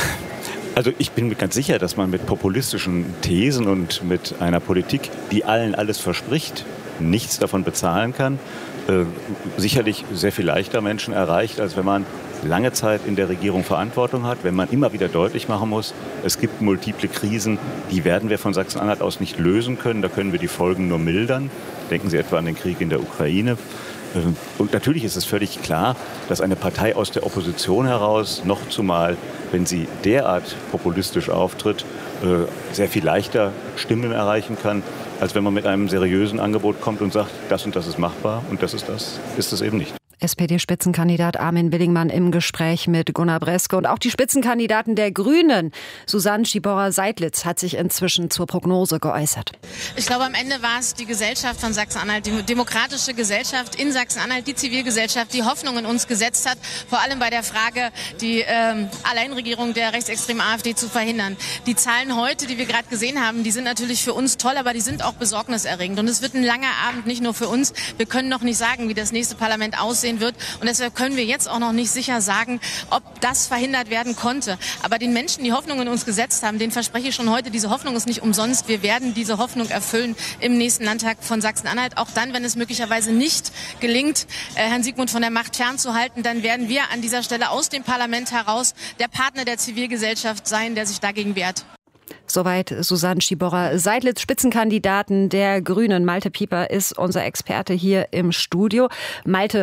Also ich bin mir ganz sicher, dass man mit populistischen Thesen und mit einer Politik, die allen alles verspricht, nichts davon bezahlen kann, äh, sicherlich sehr viel leichter Menschen erreicht, als wenn man lange Zeit in der Regierung Verantwortung hat, wenn man immer wieder deutlich machen muss, es gibt multiple Krisen, die werden wir von Sachsen-Anhalt aus nicht lösen können, da können wir die Folgen nur mildern. Denken Sie etwa an den Krieg in der Ukraine. Und natürlich ist es völlig klar, dass eine Partei aus der Opposition heraus, noch zumal, wenn sie derart populistisch auftritt, sehr viel leichter Stimmen erreichen kann, als wenn man mit einem seriösen Angebot kommt und sagt, das und das ist machbar und das ist das, ist es eben nicht. S P D-Spitzenkandidat Armin Willingmann im Gespräch mit Gunnar Breske. Und auch die Spitzenkandidaten der Grünen, Susanne Schiborra-Seidlitz, hat sich inzwischen zur Prognose geäußert. Ich glaube, am Ende war es die Gesellschaft von Sachsen-Anhalt, die demokratische Gesellschaft in Sachsen-Anhalt, die Zivilgesellschaft, die Hoffnung in uns gesetzt hat, vor allem bei der Frage, die ähm, Alleinregierung der rechtsextremen AfD zu verhindern. Die Zahlen heute, die wir gerade gesehen haben, die sind natürlich für uns toll, aber die sind auch besorgniserregend. Und es wird ein langer Abend, nicht nur für uns. Wir können noch nicht sagen, wie das nächste Parlament aussehen wird. Und deshalb können wir jetzt auch noch nicht sicher sagen, ob das verhindert werden konnte. Aber den Menschen, die Hoffnung in uns gesetzt haben, denen verspreche ich schon heute, diese Hoffnung ist nicht umsonst. Wir werden diese Hoffnung erfüllen im nächsten Landtag von Sachsen-Anhalt. Auch dann, wenn es möglicherweise nicht gelingt, äh, Herrn Siegmund von der Macht fernzuhalten, dann werden wir an dieser Stelle aus dem Parlament heraus der Partner der Zivilgesellschaft sein, der sich dagegen wehrt. Soweit Susanne Schiborra-Seidlitz, Spitzenkandidaten der Grünen. Malte Pieper ist unser Experte hier im Studio. Malte,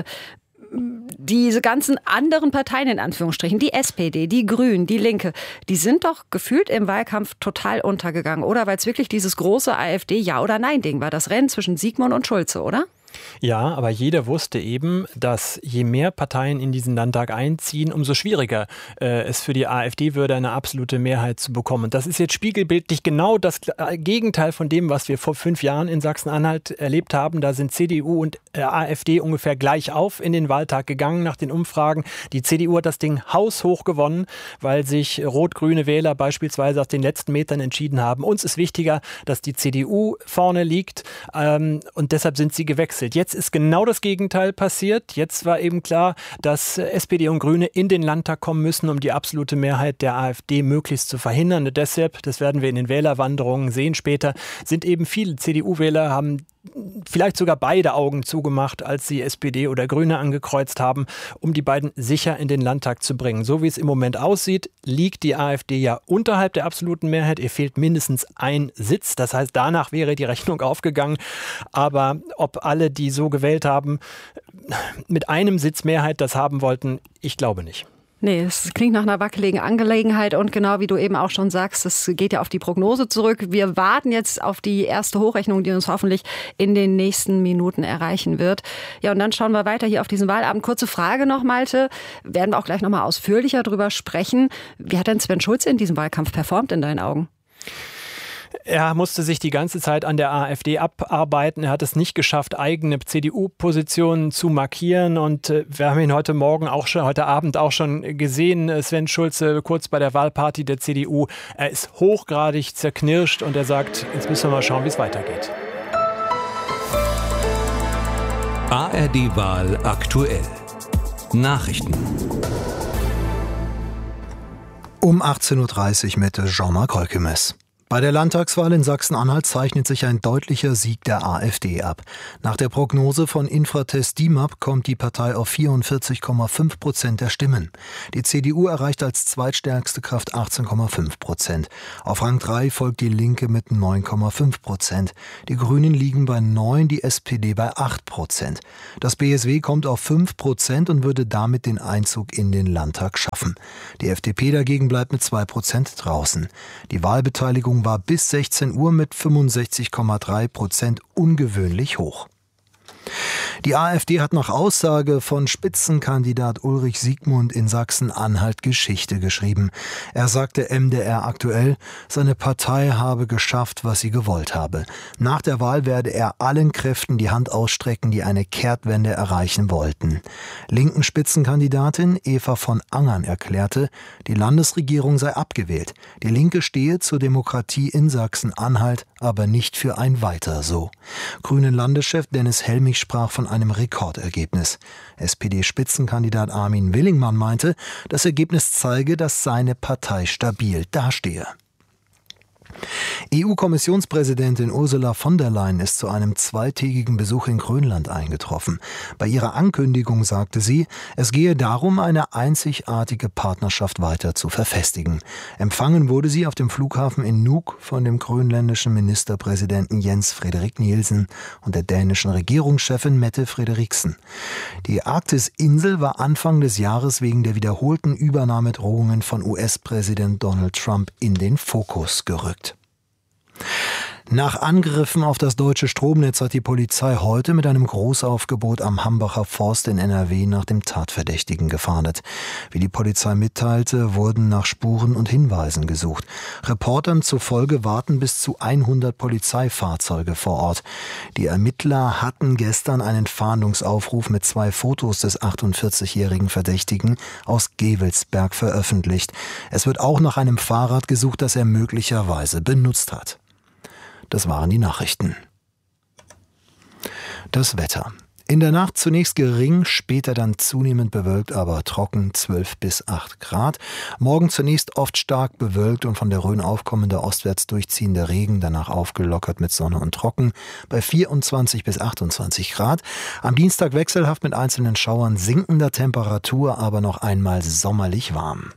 diese ganzen anderen Parteien in Anführungsstrichen, die S P D, die Grünen, die Linke, die sind doch gefühlt im Wahlkampf total untergegangen, oder? Weil es wirklich dieses große AfD-Ja- oder Nein-Ding war, das Rennen zwischen Siegmund und Schulze, oder? Ja, aber jeder wusste eben, dass je mehr Parteien in diesen Landtag einziehen, umso schwieriger äh, es für die AfD würde, eine absolute Mehrheit zu bekommen. Und das ist jetzt spiegelbildlich genau das Gegenteil von dem, was wir vor fünf Jahren in Sachsen-Anhalt erlebt haben. Da sind C D U und äh, AfD ungefähr gleich auf in den Wahltag gegangen nach den Umfragen. Die C D U hat das Ding haushoch gewonnen, weil sich rot-grüne Wähler beispielsweise auf den letzten Metern entschieden haben. Uns ist wichtiger, dass die C D U vorne liegt ähm, und deshalb sind sie gewechselt. Jetzt ist genau das Gegenteil passiert. Jetzt war eben klar, dass S P D und Grüne in den Landtag kommen müssen, um die absolute Mehrheit der AfD möglichst zu verhindern. Und deshalb, das werden wir in den Wählerwanderungen sehen später, sind eben viele C D U-Wähler, haben vielleicht sogar beide Augen zugemacht, als sie S P D oder Grüne angekreuzt haben, um die beiden sicher in den Landtag zu bringen. So wie es im Moment aussieht, liegt die AfD ja unterhalb der absoluten Mehrheit. Ihr fehlt mindestens ein Sitz. Das heißt, danach wäre die Rechnung aufgegangen. Aber ob alle, die so gewählt haben, mit einem Sitz Mehrheit das haben wollten, ich glaube nicht. Nee, es klingt nach einer wackeligen Angelegenheit und genau wie du eben auch schon sagst, es geht ja auf die Prognose zurück. Wir warten jetzt auf die erste Hochrechnung, die uns hoffentlich in den nächsten Minuten erreichen wird. Ja, und dann schauen wir weiter hier auf diesen Wahlabend. Kurze Frage noch, Malte, werden wir auch gleich nochmal ausführlicher drüber sprechen. Wie hat denn Sven Schulze in diesem Wahlkampf performt in deinen Augen? Er musste sich die ganze Zeit an der AfD abarbeiten. Er hat es nicht geschafft, eigene C D U-Positionen zu markieren. Und wir haben ihn heute Morgen auch schon, heute Abend auch schon gesehen, Sven Schulze, kurz bei der Wahlparty der C D U. Er ist hochgradig zerknirscht und er sagt, jetzt müssen wir mal schauen, wie es weitergeht. A R D-Wahl aktuell. Nachrichten. Um achtzehn Uhr dreißig mit Jean-Marc Holkemes. Bei der Landtagswahl in Sachsen-Anhalt zeichnet sich ein deutlicher Sieg der AfD ab. Nach der Prognose von Infratest D I M A P kommt die Partei auf vierundvierzig Komma fünf Prozent der Stimmen. Die C D U erreicht als zweitstärkste Kraft achtzehn Komma fünf Prozent. Auf Rang drei folgt die Linke mit neun Komma fünf Prozent. Die Grünen liegen bei neun, die S P D bei acht Prozent. Das B S W kommt auf fünf Prozent und würde damit den Einzug in den Landtag schaffen. Die F D P dagegen bleibt mit zwei Prozent draußen. Die Wahlbeteiligung war bis sechzehn Uhr mit fünfundsechzig Komma drei Prozent ungewöhnlich hoch. Die AfD hat nach Aussage von Spitzenkandidat Ulrich Siegmund in Sachsen-Anhalt Geschichte geschrieben. Er sagte M D R aktuell, seine Partei habe geschafft, was sie gewollt habe. Nach der Wahl werde er allen Kräften die Hand ausstrecken, die eine Kehrtwende erreichen wollten. Linken Spitzenkandidatin Eva von Angern erklärte, die Landesregierung sei abgewählt. Die Linke stehe zur Demokratie in Sachsen-Anhalt, aber nicht für ein Weiter so. Grünen Landeschef Dennis Helmich sprach von einem Rekordergebnis. S P D-Spitzenkandidat Armin Willingmann meinte, das Ergebnis zeige, dass seine Partei stabil dastehe. E U-Kommissionspräsidentin Ursula von der Leyen ist zu einem zweitägigen Besuch in Grönland eingetroffen. Bei ihrer Ankündigung sagte sie, es gehe darum, eine einzigartige Partnerschaft weiter zu verfestigen. Empfangen wurde sie auf dem Flughafen in Nuuk von dem grönländischen Ministerpräsidenten Jens Frederik Nielsen und der dänischen Regierungschefin Mette Frederiksen. Die Arktisinsel war Anfang des Jahres wegen der wiederholten Übernahmedrohungen von U S-Präsident Donald Trump in den Fokus gerückt. Nach Angriffen auf das deutsche Stromnetz hat die Polizei heute mit einem Großaufgebot am Hambacher Forst in N R W nach dem Tatverdächtigen gefahndet. Wie die Polizei mitteilte, wurden nach Spuren und Hinweisen gesucht. Reportern zufolge warten bis zu hundert Polizeifahrzeuge vor Ort. Die Ermittler hatten gestern einen Fahndungsaufruf mit zwei Fotos des achtundvierzigjährigen Verdächtigen aus Gevelsberg veröffentlicht. Es wird auch nach einem Fahrrad gesucht, das er möglicherweise benutzt hat. Das waren die Nachrichten. Das Wetter. In der Nacht zunächst gering, später dann zunehmend bewölkt, aber trocken, zwölf bis acht Grad. Morgen zunächst oft stark bewölkt und von der Rhön aufkommender ostwärts durchziehender Regen, danach aufgelockert mit Sonne und Trocken, bei vierundzwanzig bis achtundzwanzig Grad. Am Dienstag wechselhaft mit einzelnen Schauern, sinkender Temperatur, aber noch einmal sommerlich warm.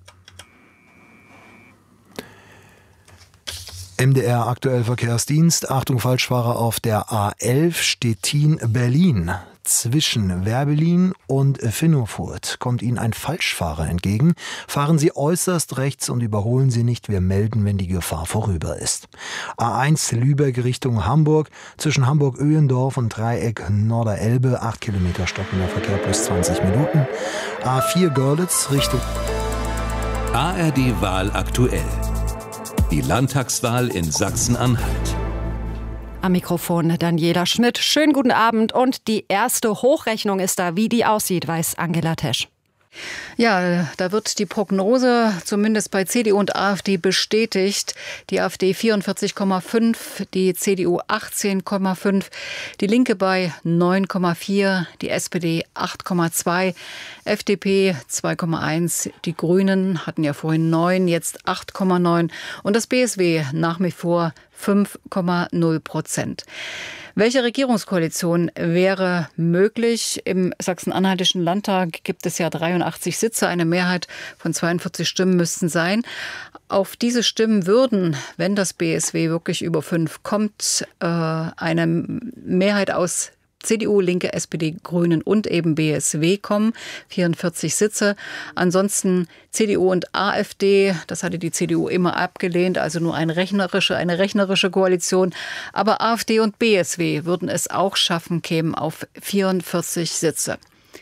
M D R aktuell Verkehrsdienst. Achtung, Falschfahrer auf der A elf Stettin-Berlin. Zwischen Werbelin und Finnofurt kommt Ihnen ein Falschfahrer entgegen. Fahren Sie äußerst rechts und überholen Sie nicht. Wir melden, wenn die Gefahr vorüber ist. A eins Lübeck Richtung Hamburg. Zwischen Hamburg-Öhlendorf und Dreieck Norderelbe. acht Kilometer stockender Verkehr plus zwanzig Minuten. A vier Görlitz Richtung A R D-Wahl aktuell. Die Landtagswahl in Sachsen-Anhalt. Am Mikrofon Daniela Schmidt. Schönen guten Abend. Und die erste Hochrechnung ist da. Wie die aussieht, weiß Angela Tesch. Ja, da wird die Prognose zumindest bei C D U und AfD bestätigt. Die AfD vierundvierzig Komma fünf, die C D U achtzehn Komma fünf, die Linke bei neun Komma vier, die S P D acht Komma zwei, F D P zwei Komma eins, die Grünen hatten ja vorhin neun, jetzt acht Komma neun und das B S W nach wie vor fünf Komma null Prozent. Welche Regierungskoalition wäre möglich? Im Sachsen-Anhaltischen Landtag gibt es ja dreiundachtzig Sitze. Eine Mehrheit von zweiundvierzig Stimmen müssten sein. Auf diese Stimmen würden, wenn das B S W wirklich über fünf kommt, eine Mehrheit aus C D U, Linke, S P D, Grünen und eben B S W kommen, vierundvierzig Sitze. Ansonsten C D U und AfD, das hatte die C D U immer abgelehnt, also nur eine rechnerische, eine rechnerische Koalition. Aber AfD und B S W würden es auch schaffen, kämen auf vierundvierzig Sitze.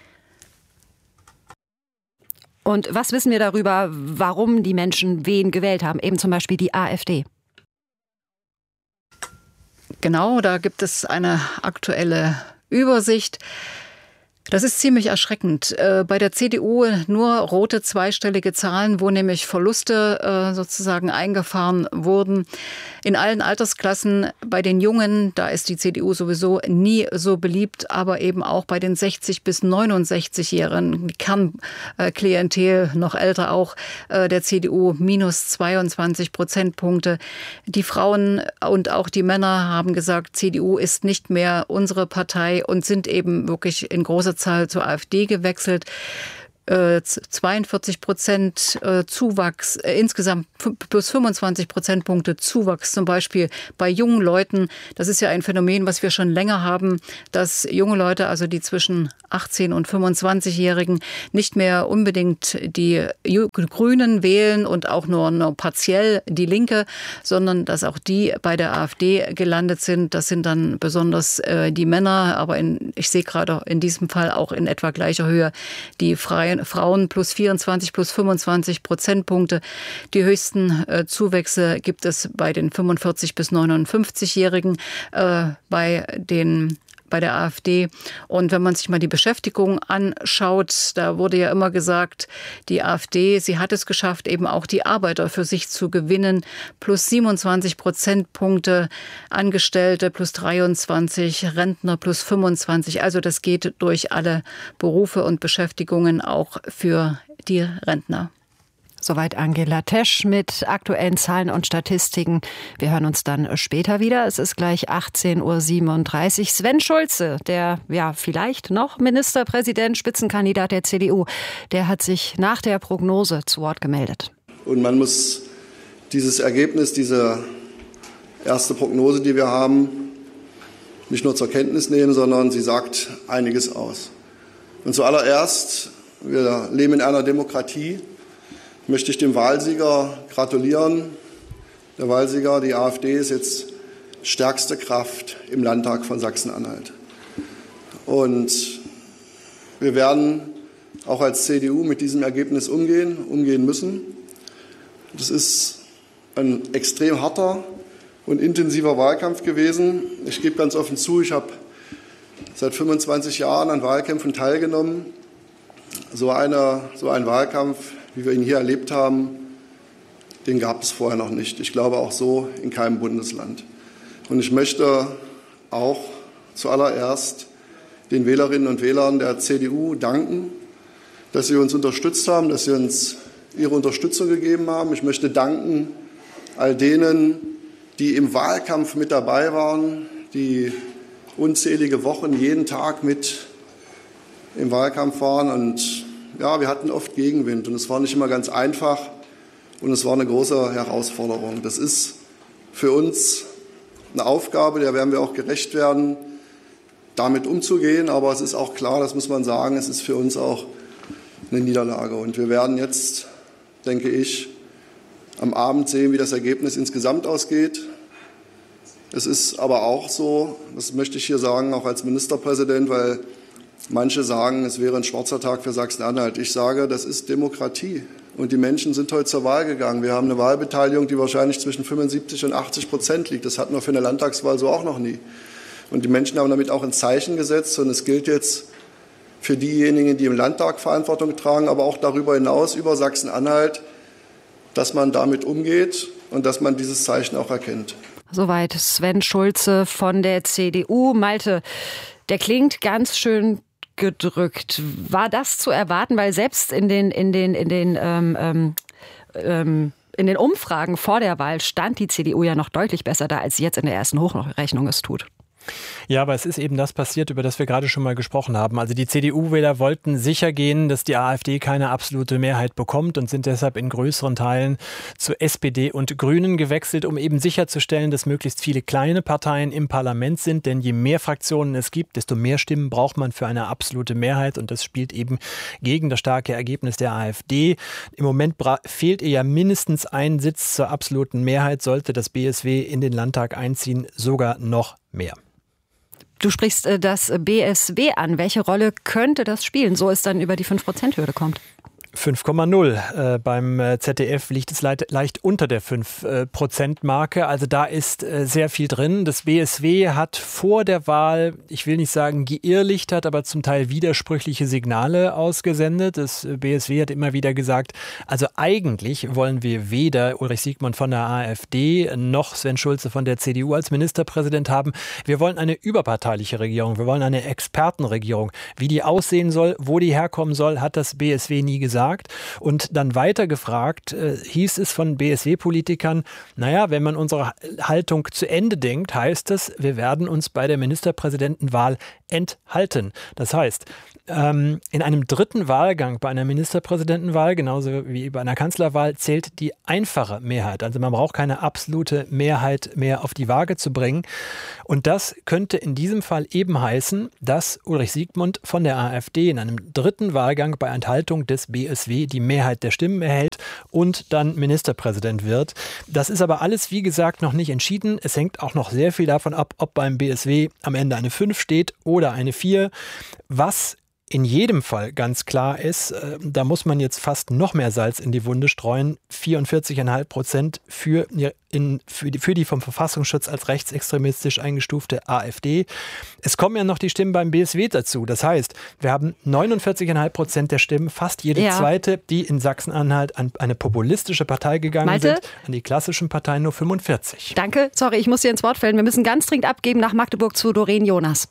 Und was wissen wir darüber, warum die Menschen wen gewählt haben, eben zum Beispiel die AfD? Genau, da gibt es eine aktuelle Übersicht. Das ist ziemlich erschreckend. Bei der C D U nur rote zweistellige Zahlen, wo nämlich Verluste sozusagen eingefahren wurden. In allen Altersklassen, bei den Jungen, da ist die C D U sowieso nie so beliebt, aber eben auch bei den sechzig- bis neunundsechzigjährigen, Kernklientel, noch älter auch, der C D U minus zweiundzwanzig Prozentpunkte. Die Frauen und auch die Männer haben gesagt, C D U ist nicht mehr unsere Partei und sind eben wirklich in großer Zahl zur AfD gewechselt. zweiundvierzig Prozent Zuwachs, äh, insgesamt plus fünfundzwanzig Prozentpunkte Zuwachs, zum Beispiel bei jungen Leuten. Das ist ja ein Phänomen, was wir schon länger haben, dass junge Leute, also die zwischen achtzehn- und fünfundzwanzigjährigen, nicht mehr unbedingt die Grünen wählen und auch nur, nur partiell die Linke, sondern dass auch die bei der AfD gelandet sind. Das sind dann besonders äh, die Männer, aber in, ich sehe gerade in diesem Fall auch in etwa gleicher Höhe die Freien Frauen plus vierundzwanzig, plus fünfundzwanzig Prozentpunkte. Die höchsten äh, Zuwächse gibt es bei den fünfundvierzig- bis neunundfünfzigjährigen, äh, bei den bei der AfD. Und wenn man sich mal die Beschäftigung anschaut, da wurde ja immer gesagt, die AfD, sie hat es geschafft, eben auch die Arbeiter für sich zu gewinnen. Plus siebenundzwanzig Prozentpunkte Angestellte, plus dreiundzwanzig, Rentner plus fünfundzwanzig. Also das geht durch alle Berufe und Beschäftigungen, auch für die Rentner. Soweit Angela Tesch mit aktuellen Zahlen und Statistiken. Wir hören uns dann später wieder. Es ist gleich achtzehn Uhr siebenunddreißig. Sven Schulze, der ja vielleicht noch Ministerpräsident, Spitzenkandidat der C D U, der hat sich nach der Prognose zu Wort gemeldet. Und man muss dieses Ergebnis, diese erste Prognose, die wir haben, nicht nur zur Kenntnis nehmen, sondern sie sagt einiges aus. Und zuallererst, wir leben in einer Demokratie, möchte ich dem Wahlsieger gratulieren. Der Wahlsieger, die AfD, ist jetzt stärkste Kraft im Landtag von Sachsen-Anhalt. Und wir werden auch als C D U mit diesem Ergebnis umgehen, umgehen müssen. Das ist ein extrem harter und intensiver Wahlkampf gewesen. Ich gebe ganz offen zu, ich habe seit fünfundzwanzig Jahren an Wahlkämpfen teilgenommen. So, eine, so ein Wahlkampf, wie wir ihn hier erlebt haben, den gab es vorher noch nicht. Ich glaube auch so in keinem Bundesland. Und ich möchte auch zuallererst den Wählerinnen und Wählern der C D U danken, dass sie uns unterstützt haben, dass sie uns ihre Unterstützung gegeben haben. Ich möchte danken all denen, die im Wahlkampf mit dabei waren, die unzählige Wochen jeden Tag mit im Wahlkampf waren. Und ja, wir hatten oft Gegenwind und es war nicht immer ganz einfach und es war eine große Herausforderung. Das ist für uns eine Aufgabe, der werden wir auch gerecht werden, damit umzugehen. Aber es ist auch klar, das muss man sagen, es ist für uns auch eine Niederlage. Und wir werden jetzt, denke ich, am Abend sehen, wie das Ergebnis insgesamt ausgeht. Es ist aber auch so, das möchte ich hier sagen, auch als Ministerpräsident, weil manche sagen, es wäre ein schwarzer Tag für Sachsen-Anhalt. Ich sage, das ist Demokratie. Und die Menschen sind heute zur Wahl gegangen. Wir haben eine Wahlbeteiligung, die wahrscheinlich zwischen fünfundsiebzig und achtzig Prozent liegt. Das hatten wir für eine Landtagswahl so auch noch nie. Und die Menschen haben damit auch ein Zeichen gesetzt. Und es gilt jetzt für diejenigen, die im Landtag Verantwortung tragen, aber auch darüber hinaus über Sachsen-Anhalt, dass man damit umgeht und dass man dieses Zeichen auch erkennt. Soweit Sven Schulze von der C D U. Malte, der klingt ganz schön gedrückt. War das zu erwarten? Weil selbst in den, in den, in den, ähm, ähm, in den Umfragen vor der Wahl stand die C D U ja noch deutlich besser da, als sie jetzt in der ersten Hochrechnung es tut. Ja, aber es ist eben das passiert, über das wir gerade schon mal gesprochen haben. Also die C D U-Wähler wollten sicher gehen, dass die AfD keine absolute Mehrheit bekommt und sind deshalb in größeren Teilen zu S P D und Grünen gewechselt, um eben sicherzustellen, dass möglichst viele kleine Parteien im Parlament sind. Denn je mehr Fraktionen es gibt, desto mehr Stimmen braucht man für eine absolute Mehrheit. Und das spielt eben gegen das starke Ergebnis der AfD. Im Moment fehlt ihr ja mindestens ein Sitz zur absoluten Mehrheit, sollte das B S W in den Landtag einziehen, sogar noch mehr. Du sprichst das B S W an. Welche Rolle könnte das spielen, so es dann über die fünf Prozent Hürde kommt? fünf Komma null. Äh, beim Z D F liegt es leicht, leicht unter der fünf Prozent Marke. Also da ist äh, sehr viel drin. Das B S W hat vor der Wahl, ich will nicht sagen geirrlichtert, aber zum Teil widersprüchliche Signale ausgesendet. Das B S W hat immer wieder gesagt, also eigentlich wollen wir weder Ulrich Siegmund von der AfD noch Sven Schulze von der C D U als Ministerpräsident haben. Wir wollen eine überparteiliche Regierung. Wir wollen eine Expertenregierung. Wie die aussehen soll, wo die herkommen soll, hat das B S W nie gesagt. Und dann weiter gefragt, äh, hieß es von B S W-Politikern, naja, wenn man unsere Haltung zu Ende denkt, heißt es, wir werden uns bei der Ministerpräsidentenwahl enthalten. Das heißt, ähm, in einem dritten Wahlgang bei einer Ministerpräsidentenwahl, genauso wie bei einer Kanzlerwahl, zählt die einfache Mehrheit. Also man braucht keine absolute Mehrheit mehr auf die Waage zu bringen. Und das könnte in diesem Fall eben heißen, dass Ulrich Siegmund von der AfD in einem dritten Wahlgang bei Enthaltung des B S W die Mehrheit der Stimmen erhält und dann Ministerpräsident wird. Das ist aber alles, wie gesagt, noch nicht entschieden. Es hängt auch noch sehr viel davon ab, ob beim B S W am Ende eine fünf steht oder eine vier. Was in jedem Fall ganz klar ist, äh, da muss man jetzt fast noch mehr Salz in die Wunde streuen. vierundvierzig Komma fünf Prozent für, in, für, die, für die vom Verfassungsschutz als rechtsextremistisch eingestufte AfD. Es kommen ja noch die Stimmen beim B S W dazu. Das heißt, wir haben neunundvierzig Komma fünf Prozent der Stimmen, fast jede ja. zweite, die in Sachsen-Anhalt an eine populistische Partei gegangen Malte? sind. An die klassischen Parteien nur fünfundvierzig. Danke. Sorry, ich muss dir ins Wort fällen. Wir müssen ganz dringend abgeben nach Magdeburg zu Doreen Jonas.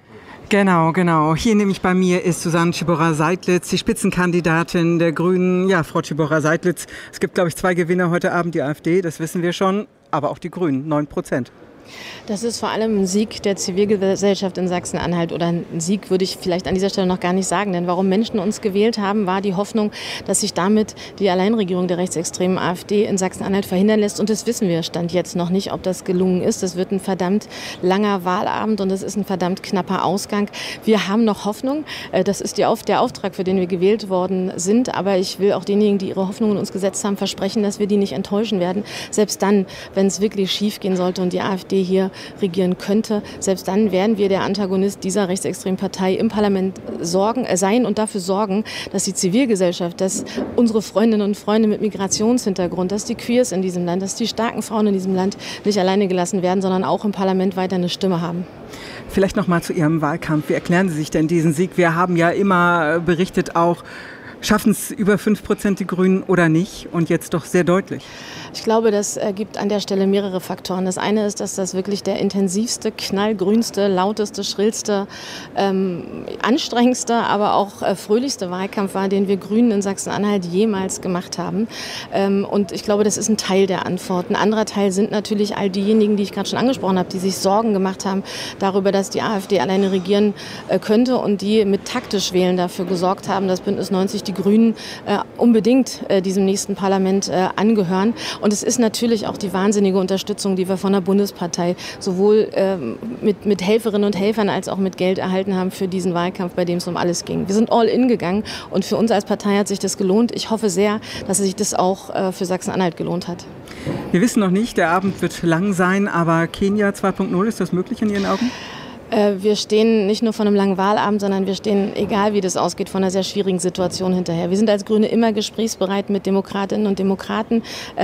Genau, genau. Hier nämlich bei mir ist Susanne Tschiborra-Seidlitz, die Spitzenkandidatin der Grünen. Ja, Frau Tschiborra-Seidlitz, es gibt, glaube ich, zwei Gewinner heute Abend, die AfD, das wissen wir schon, aber auch die Grünen, neun Prozent. Das ist vor allem ein Sieg der Zivilgesellschaft in Sachsen-Anhalt oder ein Sieg würde ich vielleicht an dieser Stelle noch gar nicht sagen. Denn warum Menschen uns gewählt haben, war die Hoffnung, dass sich damit die Alleinregierung der rechtsextremen AfD in Sachsen-Anhalt verhindern lässt. Und das wissen wir Stand jetzt noch nicht, ob das gelungen ist. Das wird ein verdammt langer Wahlabend und das ist ein verdammt knapper Ausgang. Wir haben noch Hoffnung. Das ist die Auf- der Auftrag, für den wir gewählt worden sind. Aber ich will auch denjenigen, die ihre Hoffnungen in uns gesetzt haben, versprechen, dass wir die nicht enttäuschen werden. Selbst dann, wenn es wirklich schief gehen sollte und die AfD hier regieren könnte. Selbst dann werden wir der Antagonist dieser rechtsextremen Partei im Parlament sorgen, äh, sein und dafür sorgen, dass die Zivilgesellschaft, dass unsere Freundinnen und Freunde mit Migrationshintergrund, dass die Queers in diesem Land, dass die starken Frauen in diesem Land nicht alleine gelassen werden, sondern auch im Parlament weiter eine Stimme haben. Vielleicht noch mal zu Ihrem Wahlkampf. Wie erklären Sie sich denn diesen Sieg? Wir haben ja immer berichtet auch, schaffen es über fünf Prozent die Grünen oder nicht? Und jetzt doch sehr deutlich. Ich glaube, das gibt an der Stelle mehrere Faktoren. Das eine ist, dass das wirklich der intensivste, knallgrünste, lauteste, schrillste, ähm, anstrengendste, aber auch äh, fröhlichste Wahlkampf war, den wir Grünen in Sachsen-Anhalt jemals gemacht haben. Ähm, und ich glaube, das ist ein Teil der Antwort. Ein anderer Teil sind natürlich all diejenigen, die ich gerade schon angesprochen habe, die sich Sorgen gemacht haben darüber, dass die AfD alleine regieren äh, könnte und die mit taktisch Wählen dafür gesorgt haben, dass Bündnis neunzig die Grünen äh, unbedingt äh, diesem nächsten Parlament äh, angehören. Und es ist natürlich auch die wahnsinnige Unterstützung, die wir von der Bundespartei sowohl ähm, mit, mit Helferinnen und Helfern als auch mit Geld erhalten haben für diesen Wahlkampf, bei dem es um alles ging. Wir sind all in gegangen und für uns als Partei hat sich das gelohnt. Ich hoffe sehr, dass sich das auch äh, für Sachsen-Anhalt gelohnt hat. Wir wissen noch nicht, der Abend wird lang sein, aber Kenia zwei Punkt null, ist das möglich in Ihren Augen? Wir stehen nicht nur vor einem langen Wahlabend, sondern wir stehen, egal wie das ausgeht, vor einer sehr schwierigen Situation hinterher. Wir sind als Grüne immer gesprächsbereit mit Demokratinnen und Demokraten.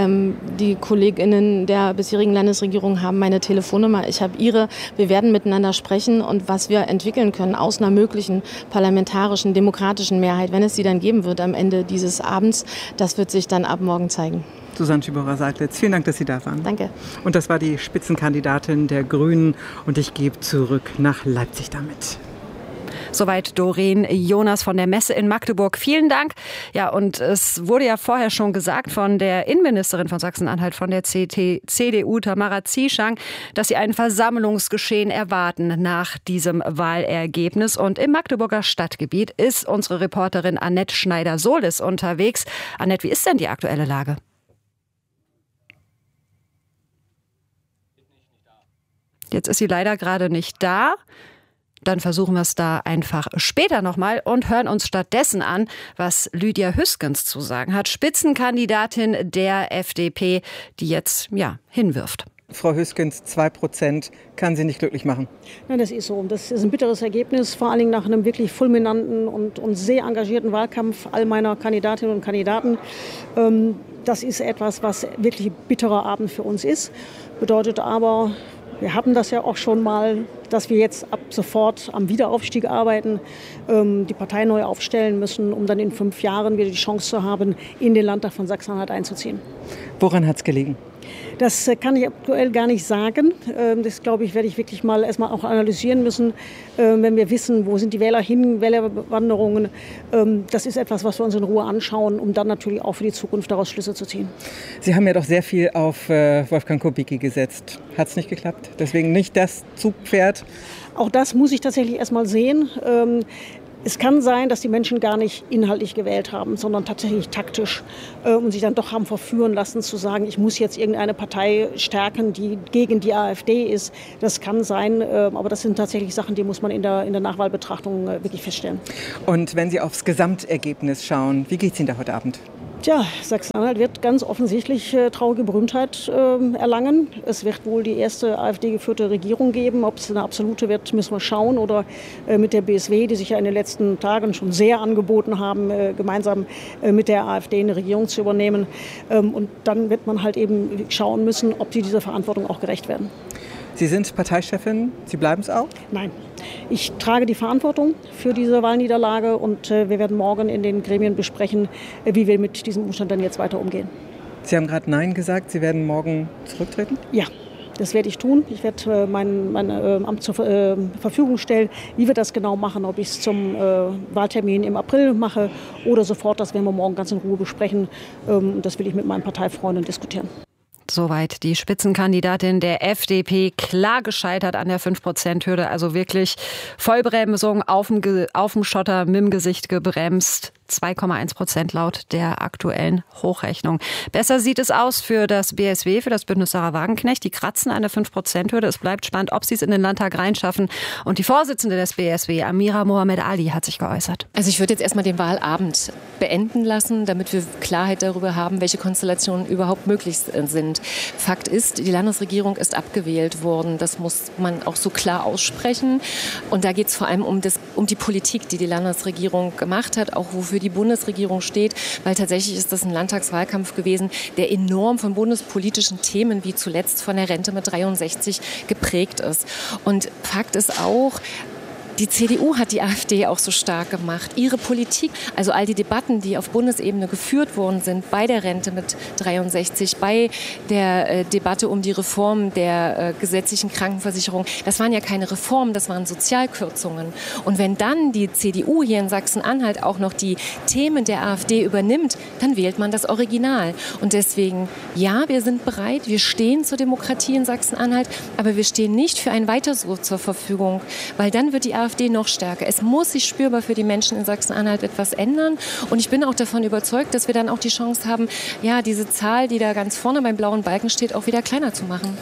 Die KollegInnen der bisherigen Landesregierung haben meine Telefonnummer, ich habe ihre. Wir werden miteinander sprechen und was wir entwickeln können aus einer möglichen parlamentarischen, demokratischen Mehrheit, wenn es sie dann geben wird am Ende dieses Abends, das wird sich dann ab morgen zeigen. Susanne Tschiborra-Seidlitz, vielen Dank, dass Sie da waren. Danke. Und das war die Spitzenkandidatin der Grünen und ich gebe zurück nach Leipzig damit. Soweit Doreen Jonas von der Messe in Magdeburg. Vielen Dank. Ja, und es wurde ja vorher schon gesagt von der Innenministerin von Sachsen-Anhalt, von der C D U, Tamara Zieschang, dass sie ein Versammlungsgeschehen erwarten nach diesem Wahlergebnis. Und im Magdeburger Stadtgebiet ist unsere Reporterin Annette Schneider-Solis unterwegs. Annette, wie ist denn die aktuelle Lage? Jetzt ist sie leider gerade nicht da. Dann versuchen wir es da einfach später nochmal und hören uns stattdessen an, was Lydia Hüskens zu sagen hat, Spitzenkandidatin der F D P, die jetzt ja hinwirft. Frau Hüskens, zwei Prozent kann Sie nicht glücklich machen. Nein, das ist so. Das ist ein bitteres Ergebnis, vor allen Dingen nach einem wirklich fulminanten und, und sehr engagierten Wahlkampf all meiner Kandidatinnen und Kandidaten. Ähm, das ist etwas, was wirklich ein bitterer Abend für uns ist. Bedeutet aber, wir hatten das ja auch schon mal, dass wir jetzt ab sofort am Wiederaufstieg arbeiten, ähm, die Partei neu aufstellen müssen, um dann in fünf Jahren wieder die Chance zu haben, in den Landtag von Sachsen-Anhalt einzuziehen. Woran hat es gelegen? Das kann ich aktuell gar nicht sagen. Das, glaube ich, werde ich wirklich mal erstmal auch analysieren müssen, wenn wir wissen, wo sind die Wähler hin, Wählerwanderungen. Das ist etwas, was wir uns in Ruhe anschauen, um dann natürlich auch für die Zukunft daraus Schlüsse zu ziehen. Sie haben ja doch sehr viel auf Wolfgang Kubicki gesetzt. Hat es nicht geklappt? Deswegen nicht das Zugpferd? Auch das muss ich tatsächlich erstmal sehen. Es kann sein, dass die Menschen gar nicht inhaltlich gewählt haben, sondern tatsächlich taktisch äh, und sich dann doch haben verführen lassen zu sagen, ich muss jetzt irgendeine Partei stärken, die gegen die AfD ist. Das kann sein, äh, aber das sind tatsächlich Sachen, die muss man in der, in der Nachwahlbetrachtung äh, wirklich feststellen. Und wenn Sie aufs Gesamtergebnis schauen, wie geht es Ihnen da heute Abend? Tja, Sachsen-Anhalt wird ganz offensichtlich äh, traurige Berühmtheit äh, erlangen. Es wird wohl die erste AfD-geführte Regierung geben. Ob es eine absolute wird, müssen wir schauen. Oder äh, mit der B S W, die sich ja in den letzten Tagen schon sehr angeboten haben, äh, gemeinsam äh, mit der AfD eine Regierung zu übernehmen. Ähm, und dann wird man halt eben schauen müssen, ob sie dieser Verantwortung auch gerecht werden. Sie sind Parteichefin. Sie bleiben es auch? Nein. Ich trage die Verantwortung für diese Wahlniederlage und äh, wir werden morgen in den Gremien besprechen, äh, wie wir mit diesem Umstand dann jetzt weiter umgehen. Sie haben gerade Nein gesagt. Sie werden morgen zurücktreten? Ja, das werde ich tun. Ich werde äh, mein, mein äh, Amt zur äh, Verfügung stellen. Wie wir das genau machen, ob ich es zum äh, Wahltermin im April mache oder sofort, das werden wir morgen ganz in Ruhe besprechen. Ähm, das will ich mit meinen Parteifreunden diskutieren. Soweit die Spitzenkandidatin der F D P, klar gescheitert an der fünf Prozent Hürde, also wirklich Vollbremsung auf dem, auf dem Schotter mit dem Gesicht gebremst. zwei Komma eins Prozent laut der aktuellen Hochrechnung. Besser sieht es aus für das B S W, für das Bündnis Sarah Wagenknecht. Die kratzen an der fünf Prozent Hürde. Es bleibt spannend, ob sie es in den Landtag reinschaffen. Und die Vorsitzende des B S W, Amira Mohamed Ali, hat sich geäußert. Also ich würde jetzt erstmal den Wahlabend beenden lassen, damit wir Klarheit darüber haben, welche Konstellationen überhaupt möglich sind. Fakt ist, die Landesregierung ist abgewählt worden. Das muss man auch so klar aussprechen. Und da geht es vor allem um, das, um die Politik, die die Landesregierung gemacht hat, auch wofür die Bundesregierung steht, weil tatsächlich ist das ein Landtagswahlkampf gewesen, der enorm von bundespolitischen Themen wie zuletzt von der Rente mit dreiundsechzig geprägt ist. Und Fakt ist auch, die C D U hat die AfD auch so stark gemacht. Ihre Politik, also all die Debatten, die auf Bundesebene geführt worden sind, bei der Rente mit dreiundsechzig, bei der äh, Debatte um die Reform der äh, gesetzlichen Krankenversicherung, das waren ja keine Reformen, das waren Sozialkürzungen. Und wenn dann die C D U hier in Sachsen-Anhalt auch noch die Themen der AfD übernimmt, dann wählt man das Original. Und deswegen, ja, wir sind bereit, wir stehen zur Demokratie in Sachsen-Anhalt, aber wir stehen nicht für ein Weiter so zur Verfügung, weil dann wird die AfD noch stärker. Es muss sich spürbar für die Menschen in Sachsen-Anhalt etwas ändern. Und ich bin auch davon überzeugt, dass wir dann auch die Chance haben, ja, diese Zahl, die da ganz vorne beim blauen Balken steht, auch wieder kleiner zu machen.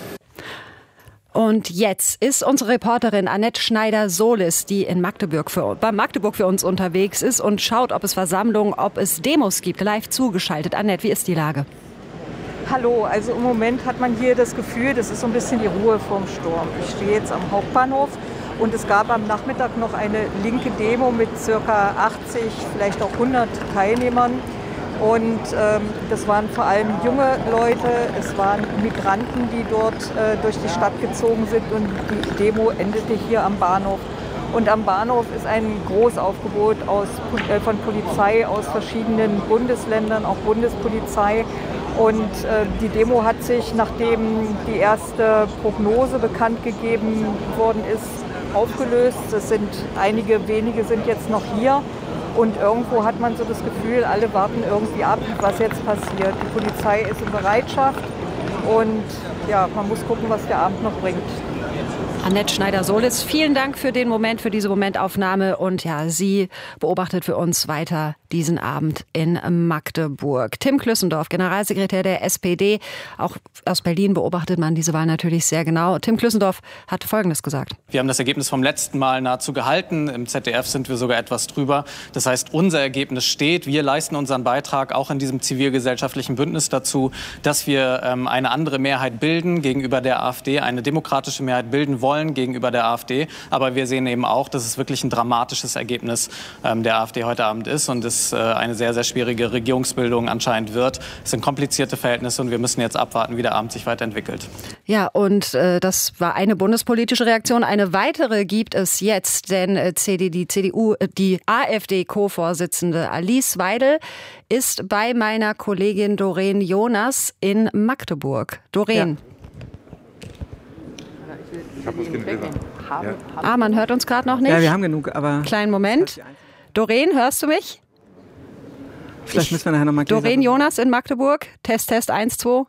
Und jetzt ist unsere Reporterin Annette Schneider-Solis, die in Magdeburg für, bei Magdeburg für uns unterwegs ist und schaut, ob es Versammlungen, ob es Demos gibt, live zugeschaltet. Annette, wie ist die Lage? Hallo, also im Moment hat man hier das Gefühl, das ist so ein bisschen die Ruhe vorm Sturm. Ich stehe jetzt am Hauptbahnhof. Und es gab am Nachmittag noch eine linke Demo mit ca. achtzig, vielleicht auch hundert Teilnehmern. Und ähm, das waren vor allem junge Leute, es waren Migranten, die dort äh, durch die Stadt gezogen sind. Und die Demo endete hier am Bahnhof. Und am Bahnhof ist ein Großaufgebot aus, äh, von Polizei aus verschiedenen Bundesländern, auch Bundespolizei. Und äh, die Demo hat sich, nachdem die erste Prognose bekannt gegeben worden ist, aufgelöst. Es sind einige wenige sind jetzt noch hier und irgendwo hat man so das Gefühl, alle warten irgendwie ab, was jetzt passiert. Die Polizei ist in Bereitschaft und ja, man muss gucken, was der Abend noch bringt. Annette Schneider-Solitz, vielen Dank für den Moment, für diese Momentaufnahme. Und ja, sie beobachtet für uns weiter diesen Abend in Magdeburg. Tim Klüssendorf, Generalsekretär der S P D. Auch aus Berlin beobachtet man diese Wahl natürlich sehr genau. Tim Klüssendorf hat Folgendes gesagt. Wir haben das Ergebnis vom letzten Mal nahezu gehalten. Im Z D F sind wir sogar etwas drüber. Das heißt, unser Ergebnis steht. Wir leisten unseren Beitrag auch in diesem zivilgesellschaftlichen Bündnis dazu, dass wir ähm, eine andere Mehrheit bilden gegenüber der AfD, eine demokratische Mehrheit bilden wollen gegenüber der AfD. Aber wir sehen eben auch, dass es wirklich ein dramatisches Ergebnis ähm, der AfD heute Abend ist und es äh, eine sehr, sehr schwierige Regierungsbildung anscheinend wird. Es sind komplizierte Verhältnisse und wir müssen jetzt abwarten, wie der Abend sich weiterentwickelt. Ja, und äh, das war eine bundespolitische Reaktion. Eine weitere gibt es jetzt, denn äh, C D, die C D U, äh, die AfD-Co-Vorsitzende Alice Weidel ist bei meiner Kollegin Doreen Jonas in Magdeburg. Doreen. Ja. Ich hab uns genug. Ja. Ah, man hört uns gerade noch nicht. Ja, wir haben genug, aber... Kleinen Moment. Doreen, hörst du mich? Vielleicht müssen wir nachher nochmal... Doreen Jonas in Magdeburg. Test, Test, eins, zwei.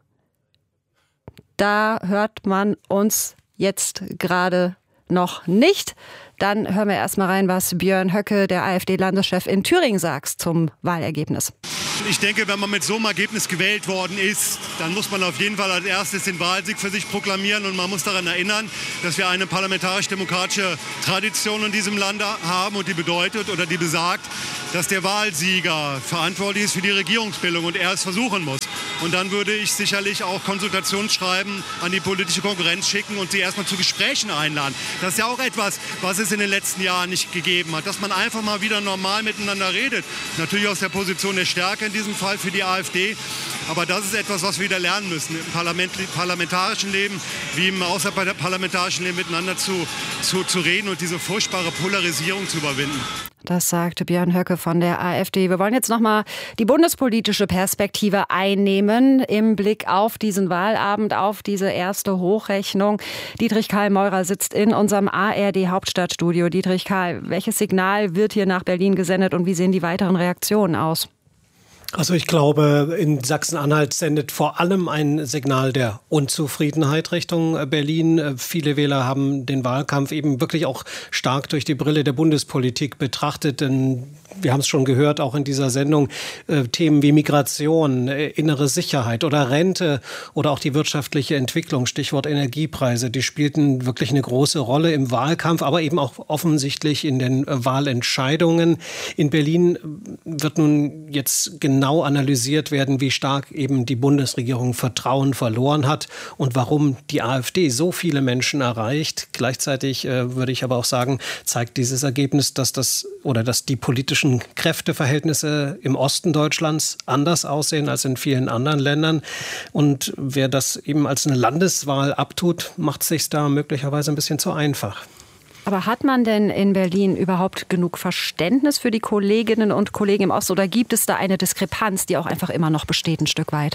Da hört man uns jetzt gerade noch nicht. Dann hören wir erstmal rein, was Björn Höcke, der AfD-Landeschef in Thüringen, sagt zum Wahlergebnis. Ich denke, wenn man mit so einem Ergebnis gewählt worden ist, dann muss man auf jeden Fall als erstes den Wahlsieg für sich proklamieren. Und man muss daran erinnern, dass wir eine parlamentarisch-demokratische Tradition in diesem Land haben. Und die bedeutet oder die besagt, dass der Wahlsieger verantwortlich ist für die Regierungsbildung und er es versuchen muss. Und dann würde ich sicherlich auch Konsultationsschreiben an die politische Konkurrenz schicken und sie erstmal zu Gesprächen einladen. Das ist ja auch etwas, was es in den letzten Jahren nicht gegeben hat. Dass man einfach mal wieder normal miteinander redet. Natürlich aus der Position der Stärke in diesem Fall für die AfD. Aber das ist etwas, was wir wieder lernen müssen, im Parlament, parlamentarischen Leben wie im außerparlamentarischen Leben miteinander zu, zu, zu reden und diese furchtbare Polarisierung zu überwinden. Das sagte Björn Höcke von der AfD. Wir wollen jetzt noch mal die bundespolitische Perspektive einnehmen im Blick auf diesen Wahlabend, auf diese erste Hochrechnung. Dietrich Karl Meurer sitzt in unserem A R D-Hauptstadtstudio. Dietrich Karl, welches Signal wird hier nach Berlin gesendet und wie sehen die weiteren Reaktionen aus? Also ich glaube, in Sachsen-Anhalt sendet vor allem ein Signal der Unzufriedenheit Richtung Berlin. Viele Wähler haben den Wahlkampf eben wirklich auch stark durch die Brille der Bundespolitik betrachtet. Denn wir haben es schon gehört, auch in dieser Sendung, äh, Themen wie Migration, äh, innere Sicherheit oder Rente oder auch die wirtschaftliche Entwicklung, Stichwort Energiepreise, die spielten wirklich eine große Rolle im Wahlkampf, aber eben auch offensichtlich in den äh, Wahlentscheidungen. In Berlin wird nun jetzt genau genau analysiert werden, wie stark eben die Bundesregierung Vertrauen verloren hat und warum die AfD so viele Menschen erreicht. Gleichzeitig äh, würde ich aber auch sagen, zeigt dieses Ergebnis, dass das oder dass die politischen Kräfteverhältnisse im Osten Deutschlands anders aussehen als in vielen anderen Ländern. Und wer das eben als eine Landeswahl abtut, macht es sich da möglicherweise ein bisschen zu einfach. Aber hat man denn in Berlin überhaupt genug Verständnis für die Kolleginnen und Kollegen im Osten oder gibt es da eine Diskrepanz, die auch einfach immer noch besteht, ein Stück weit?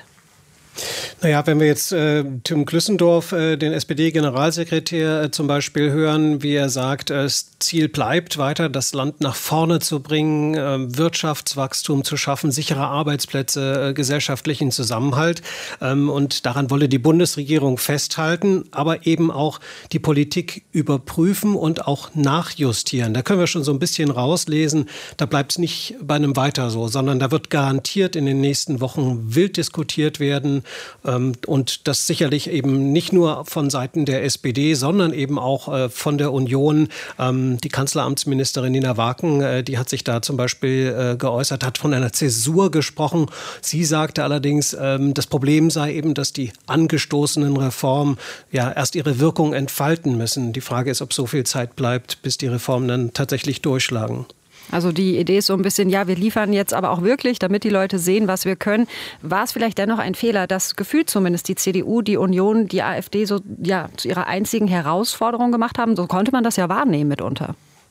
Naja, wenn wir jetzt äh, Tim Klüssendorf, äh, den S P D-Generalsekretär äh, zum Beispiel hören, wie er sagt, äh, das Ziel bleibt weiter, das Land nach vorne zu bringen, äh, Wirtschaftswachstum zu schaffen, sichere Arbeitsplätze, äh, gesellschaftlichen Zusammenhalt. Ähm, und daran wolle die Bundesregierung festhalten, aber eben auch die Politik überprüfen und auch nachjustieren. Da können wir schon so ein bisschen rauslesen, da bleibt es nicht bei einem Weiter so, sondern da wird garantiert in den nächsten Wochen wild diskutiert werden. Und das sicherlich eben nicht nur von Seiten der S P D, sondern eben auch von der Union. Die Kanzleramtsministerin Nina Waken, die hat sich da zum Beispiel geäußert, hat von einer Zäsur gesprochen. Sie sagte allerdings, das Problem sei eben, dass die angestoßenen Reformen ja erst ihre Wirkung entfalten müssen. Die Frage ist, ob so viel Zeit bleibt, bis die Reformen dann tatsächlich durchschlagen. Also die Idee ist so ein bisschen, ja, wir liefern jetzt aber auch wirklich, damit die Leute sehen, was wir können. War es vielleicht dennoch ein Fehler, dass gefühlt zumindest die C D U, die Union, die AfD so ja zu ihrer einzigen Herausforderung gemacht haben? So konnte man das ja wahrnehmen mitunter.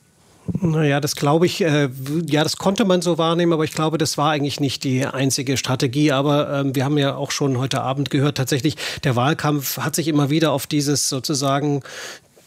Naja, das glaube ich, äh, ja, das konnte man so wahrnehmen, aber ich glaube, das war eigentlich nicht die einzige Strategie. Aber ähm, wir haben ja auch schon heute Abend gehört, tatsächlich, der Wahlkampf hat sich immer wieder auf dieses sozusagen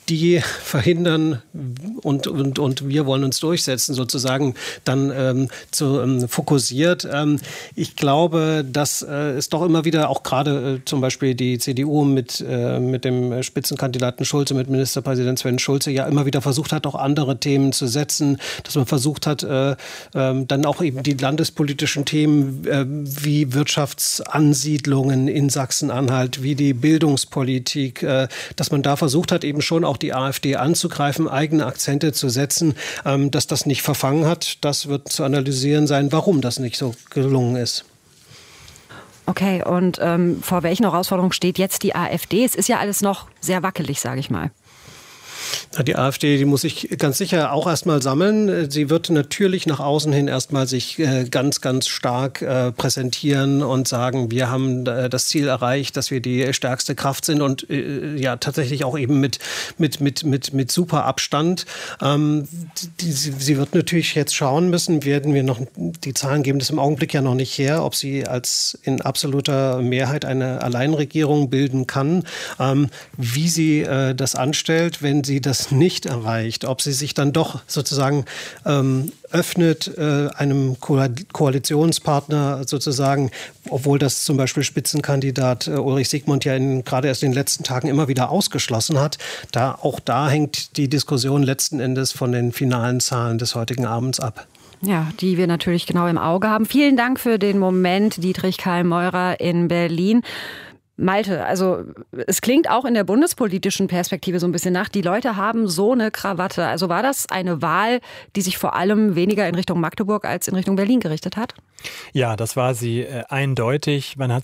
die verhindern und, und, und wir wollen uns durchsetzen, sozusagen dann ähm, zu, ähm, fokussiert. Ähm, ich glaube, dass äh, es doch immer wieder auch gerade äh, zum Beispiel die C D U mit, äh, mit dem Spitzenkandidaten Schulze, mit Ministerpräsident Sven Schulze ja immer wieder versucht hat, auch andere Themen zu setzen, dass man versucht hat, äh, äh, dann auch eben die landespolitischen Themen äh, wie Wirtschaftsansiedlungen in Sachsen-Anhalt, wie die Bildungspolitik, äh, dass man da versucht hat, eben schon auch die AfD anzugreifen, eigene Akzente zu setzen. Ähm, dass das nicht verfangen hat, das wird zu analysieren sein, warum das nicht so gelungen ist. Okay, und ähm, vor welchen Herausforderungen steht jetzt die AfD? Es ist ja alles noch sehr wackelig, sage ich mal. Die AfD, die muss sich ganz sicher auch erstmal sammeln. Sie wird natürlich nach außen hin erstmal sich ganz, ganz stark präsentieren und sagen, wir haben das Ziel erreicht, dass wir die stärkste Kraft sind und ja tatsächlich auch eben mit, mit, mit, mit, mit super Abstand. Sie wird natürlich jetzt schauen müssen, werden wir noch, die Zahlen geben das im Augenblick ja noch nicht her, ob sie als in absoluter Mehrheit eine Alleinregierung bilden kann, wie sie das anstellt, wenn sie das nicht erreicht, ob sie sich dann doch sozusagen ähm, öffnet äh, einem Ko- Koalitionspartner sozusagen, obwohl das zum Beispiel Spitzenkandidat äh, Ulrich Siegmund ja in, gerade erst in den letzten Tagen immer wieder ausgeschlossen hat. Da, auch da hängt die Diskussion letzten Endes von den finalen Zahlen des heutigen Abends ab. Ja, die wir natürlich genau im Auge haben. Vielen Dank für den Moment, Dietrich Karl-Meurer in Berlin. Malte, also es klingt auch in der bundespolitischen Perspektive so ein bisschen nach, die Leute haben so eine Krawatte. Also war das eine Wahl, die sich vor allem weniger in Richtung Magdeburg als in Richtung Berlin gerichtet hat? Ja, das war sie äh, eindeutig. Man hat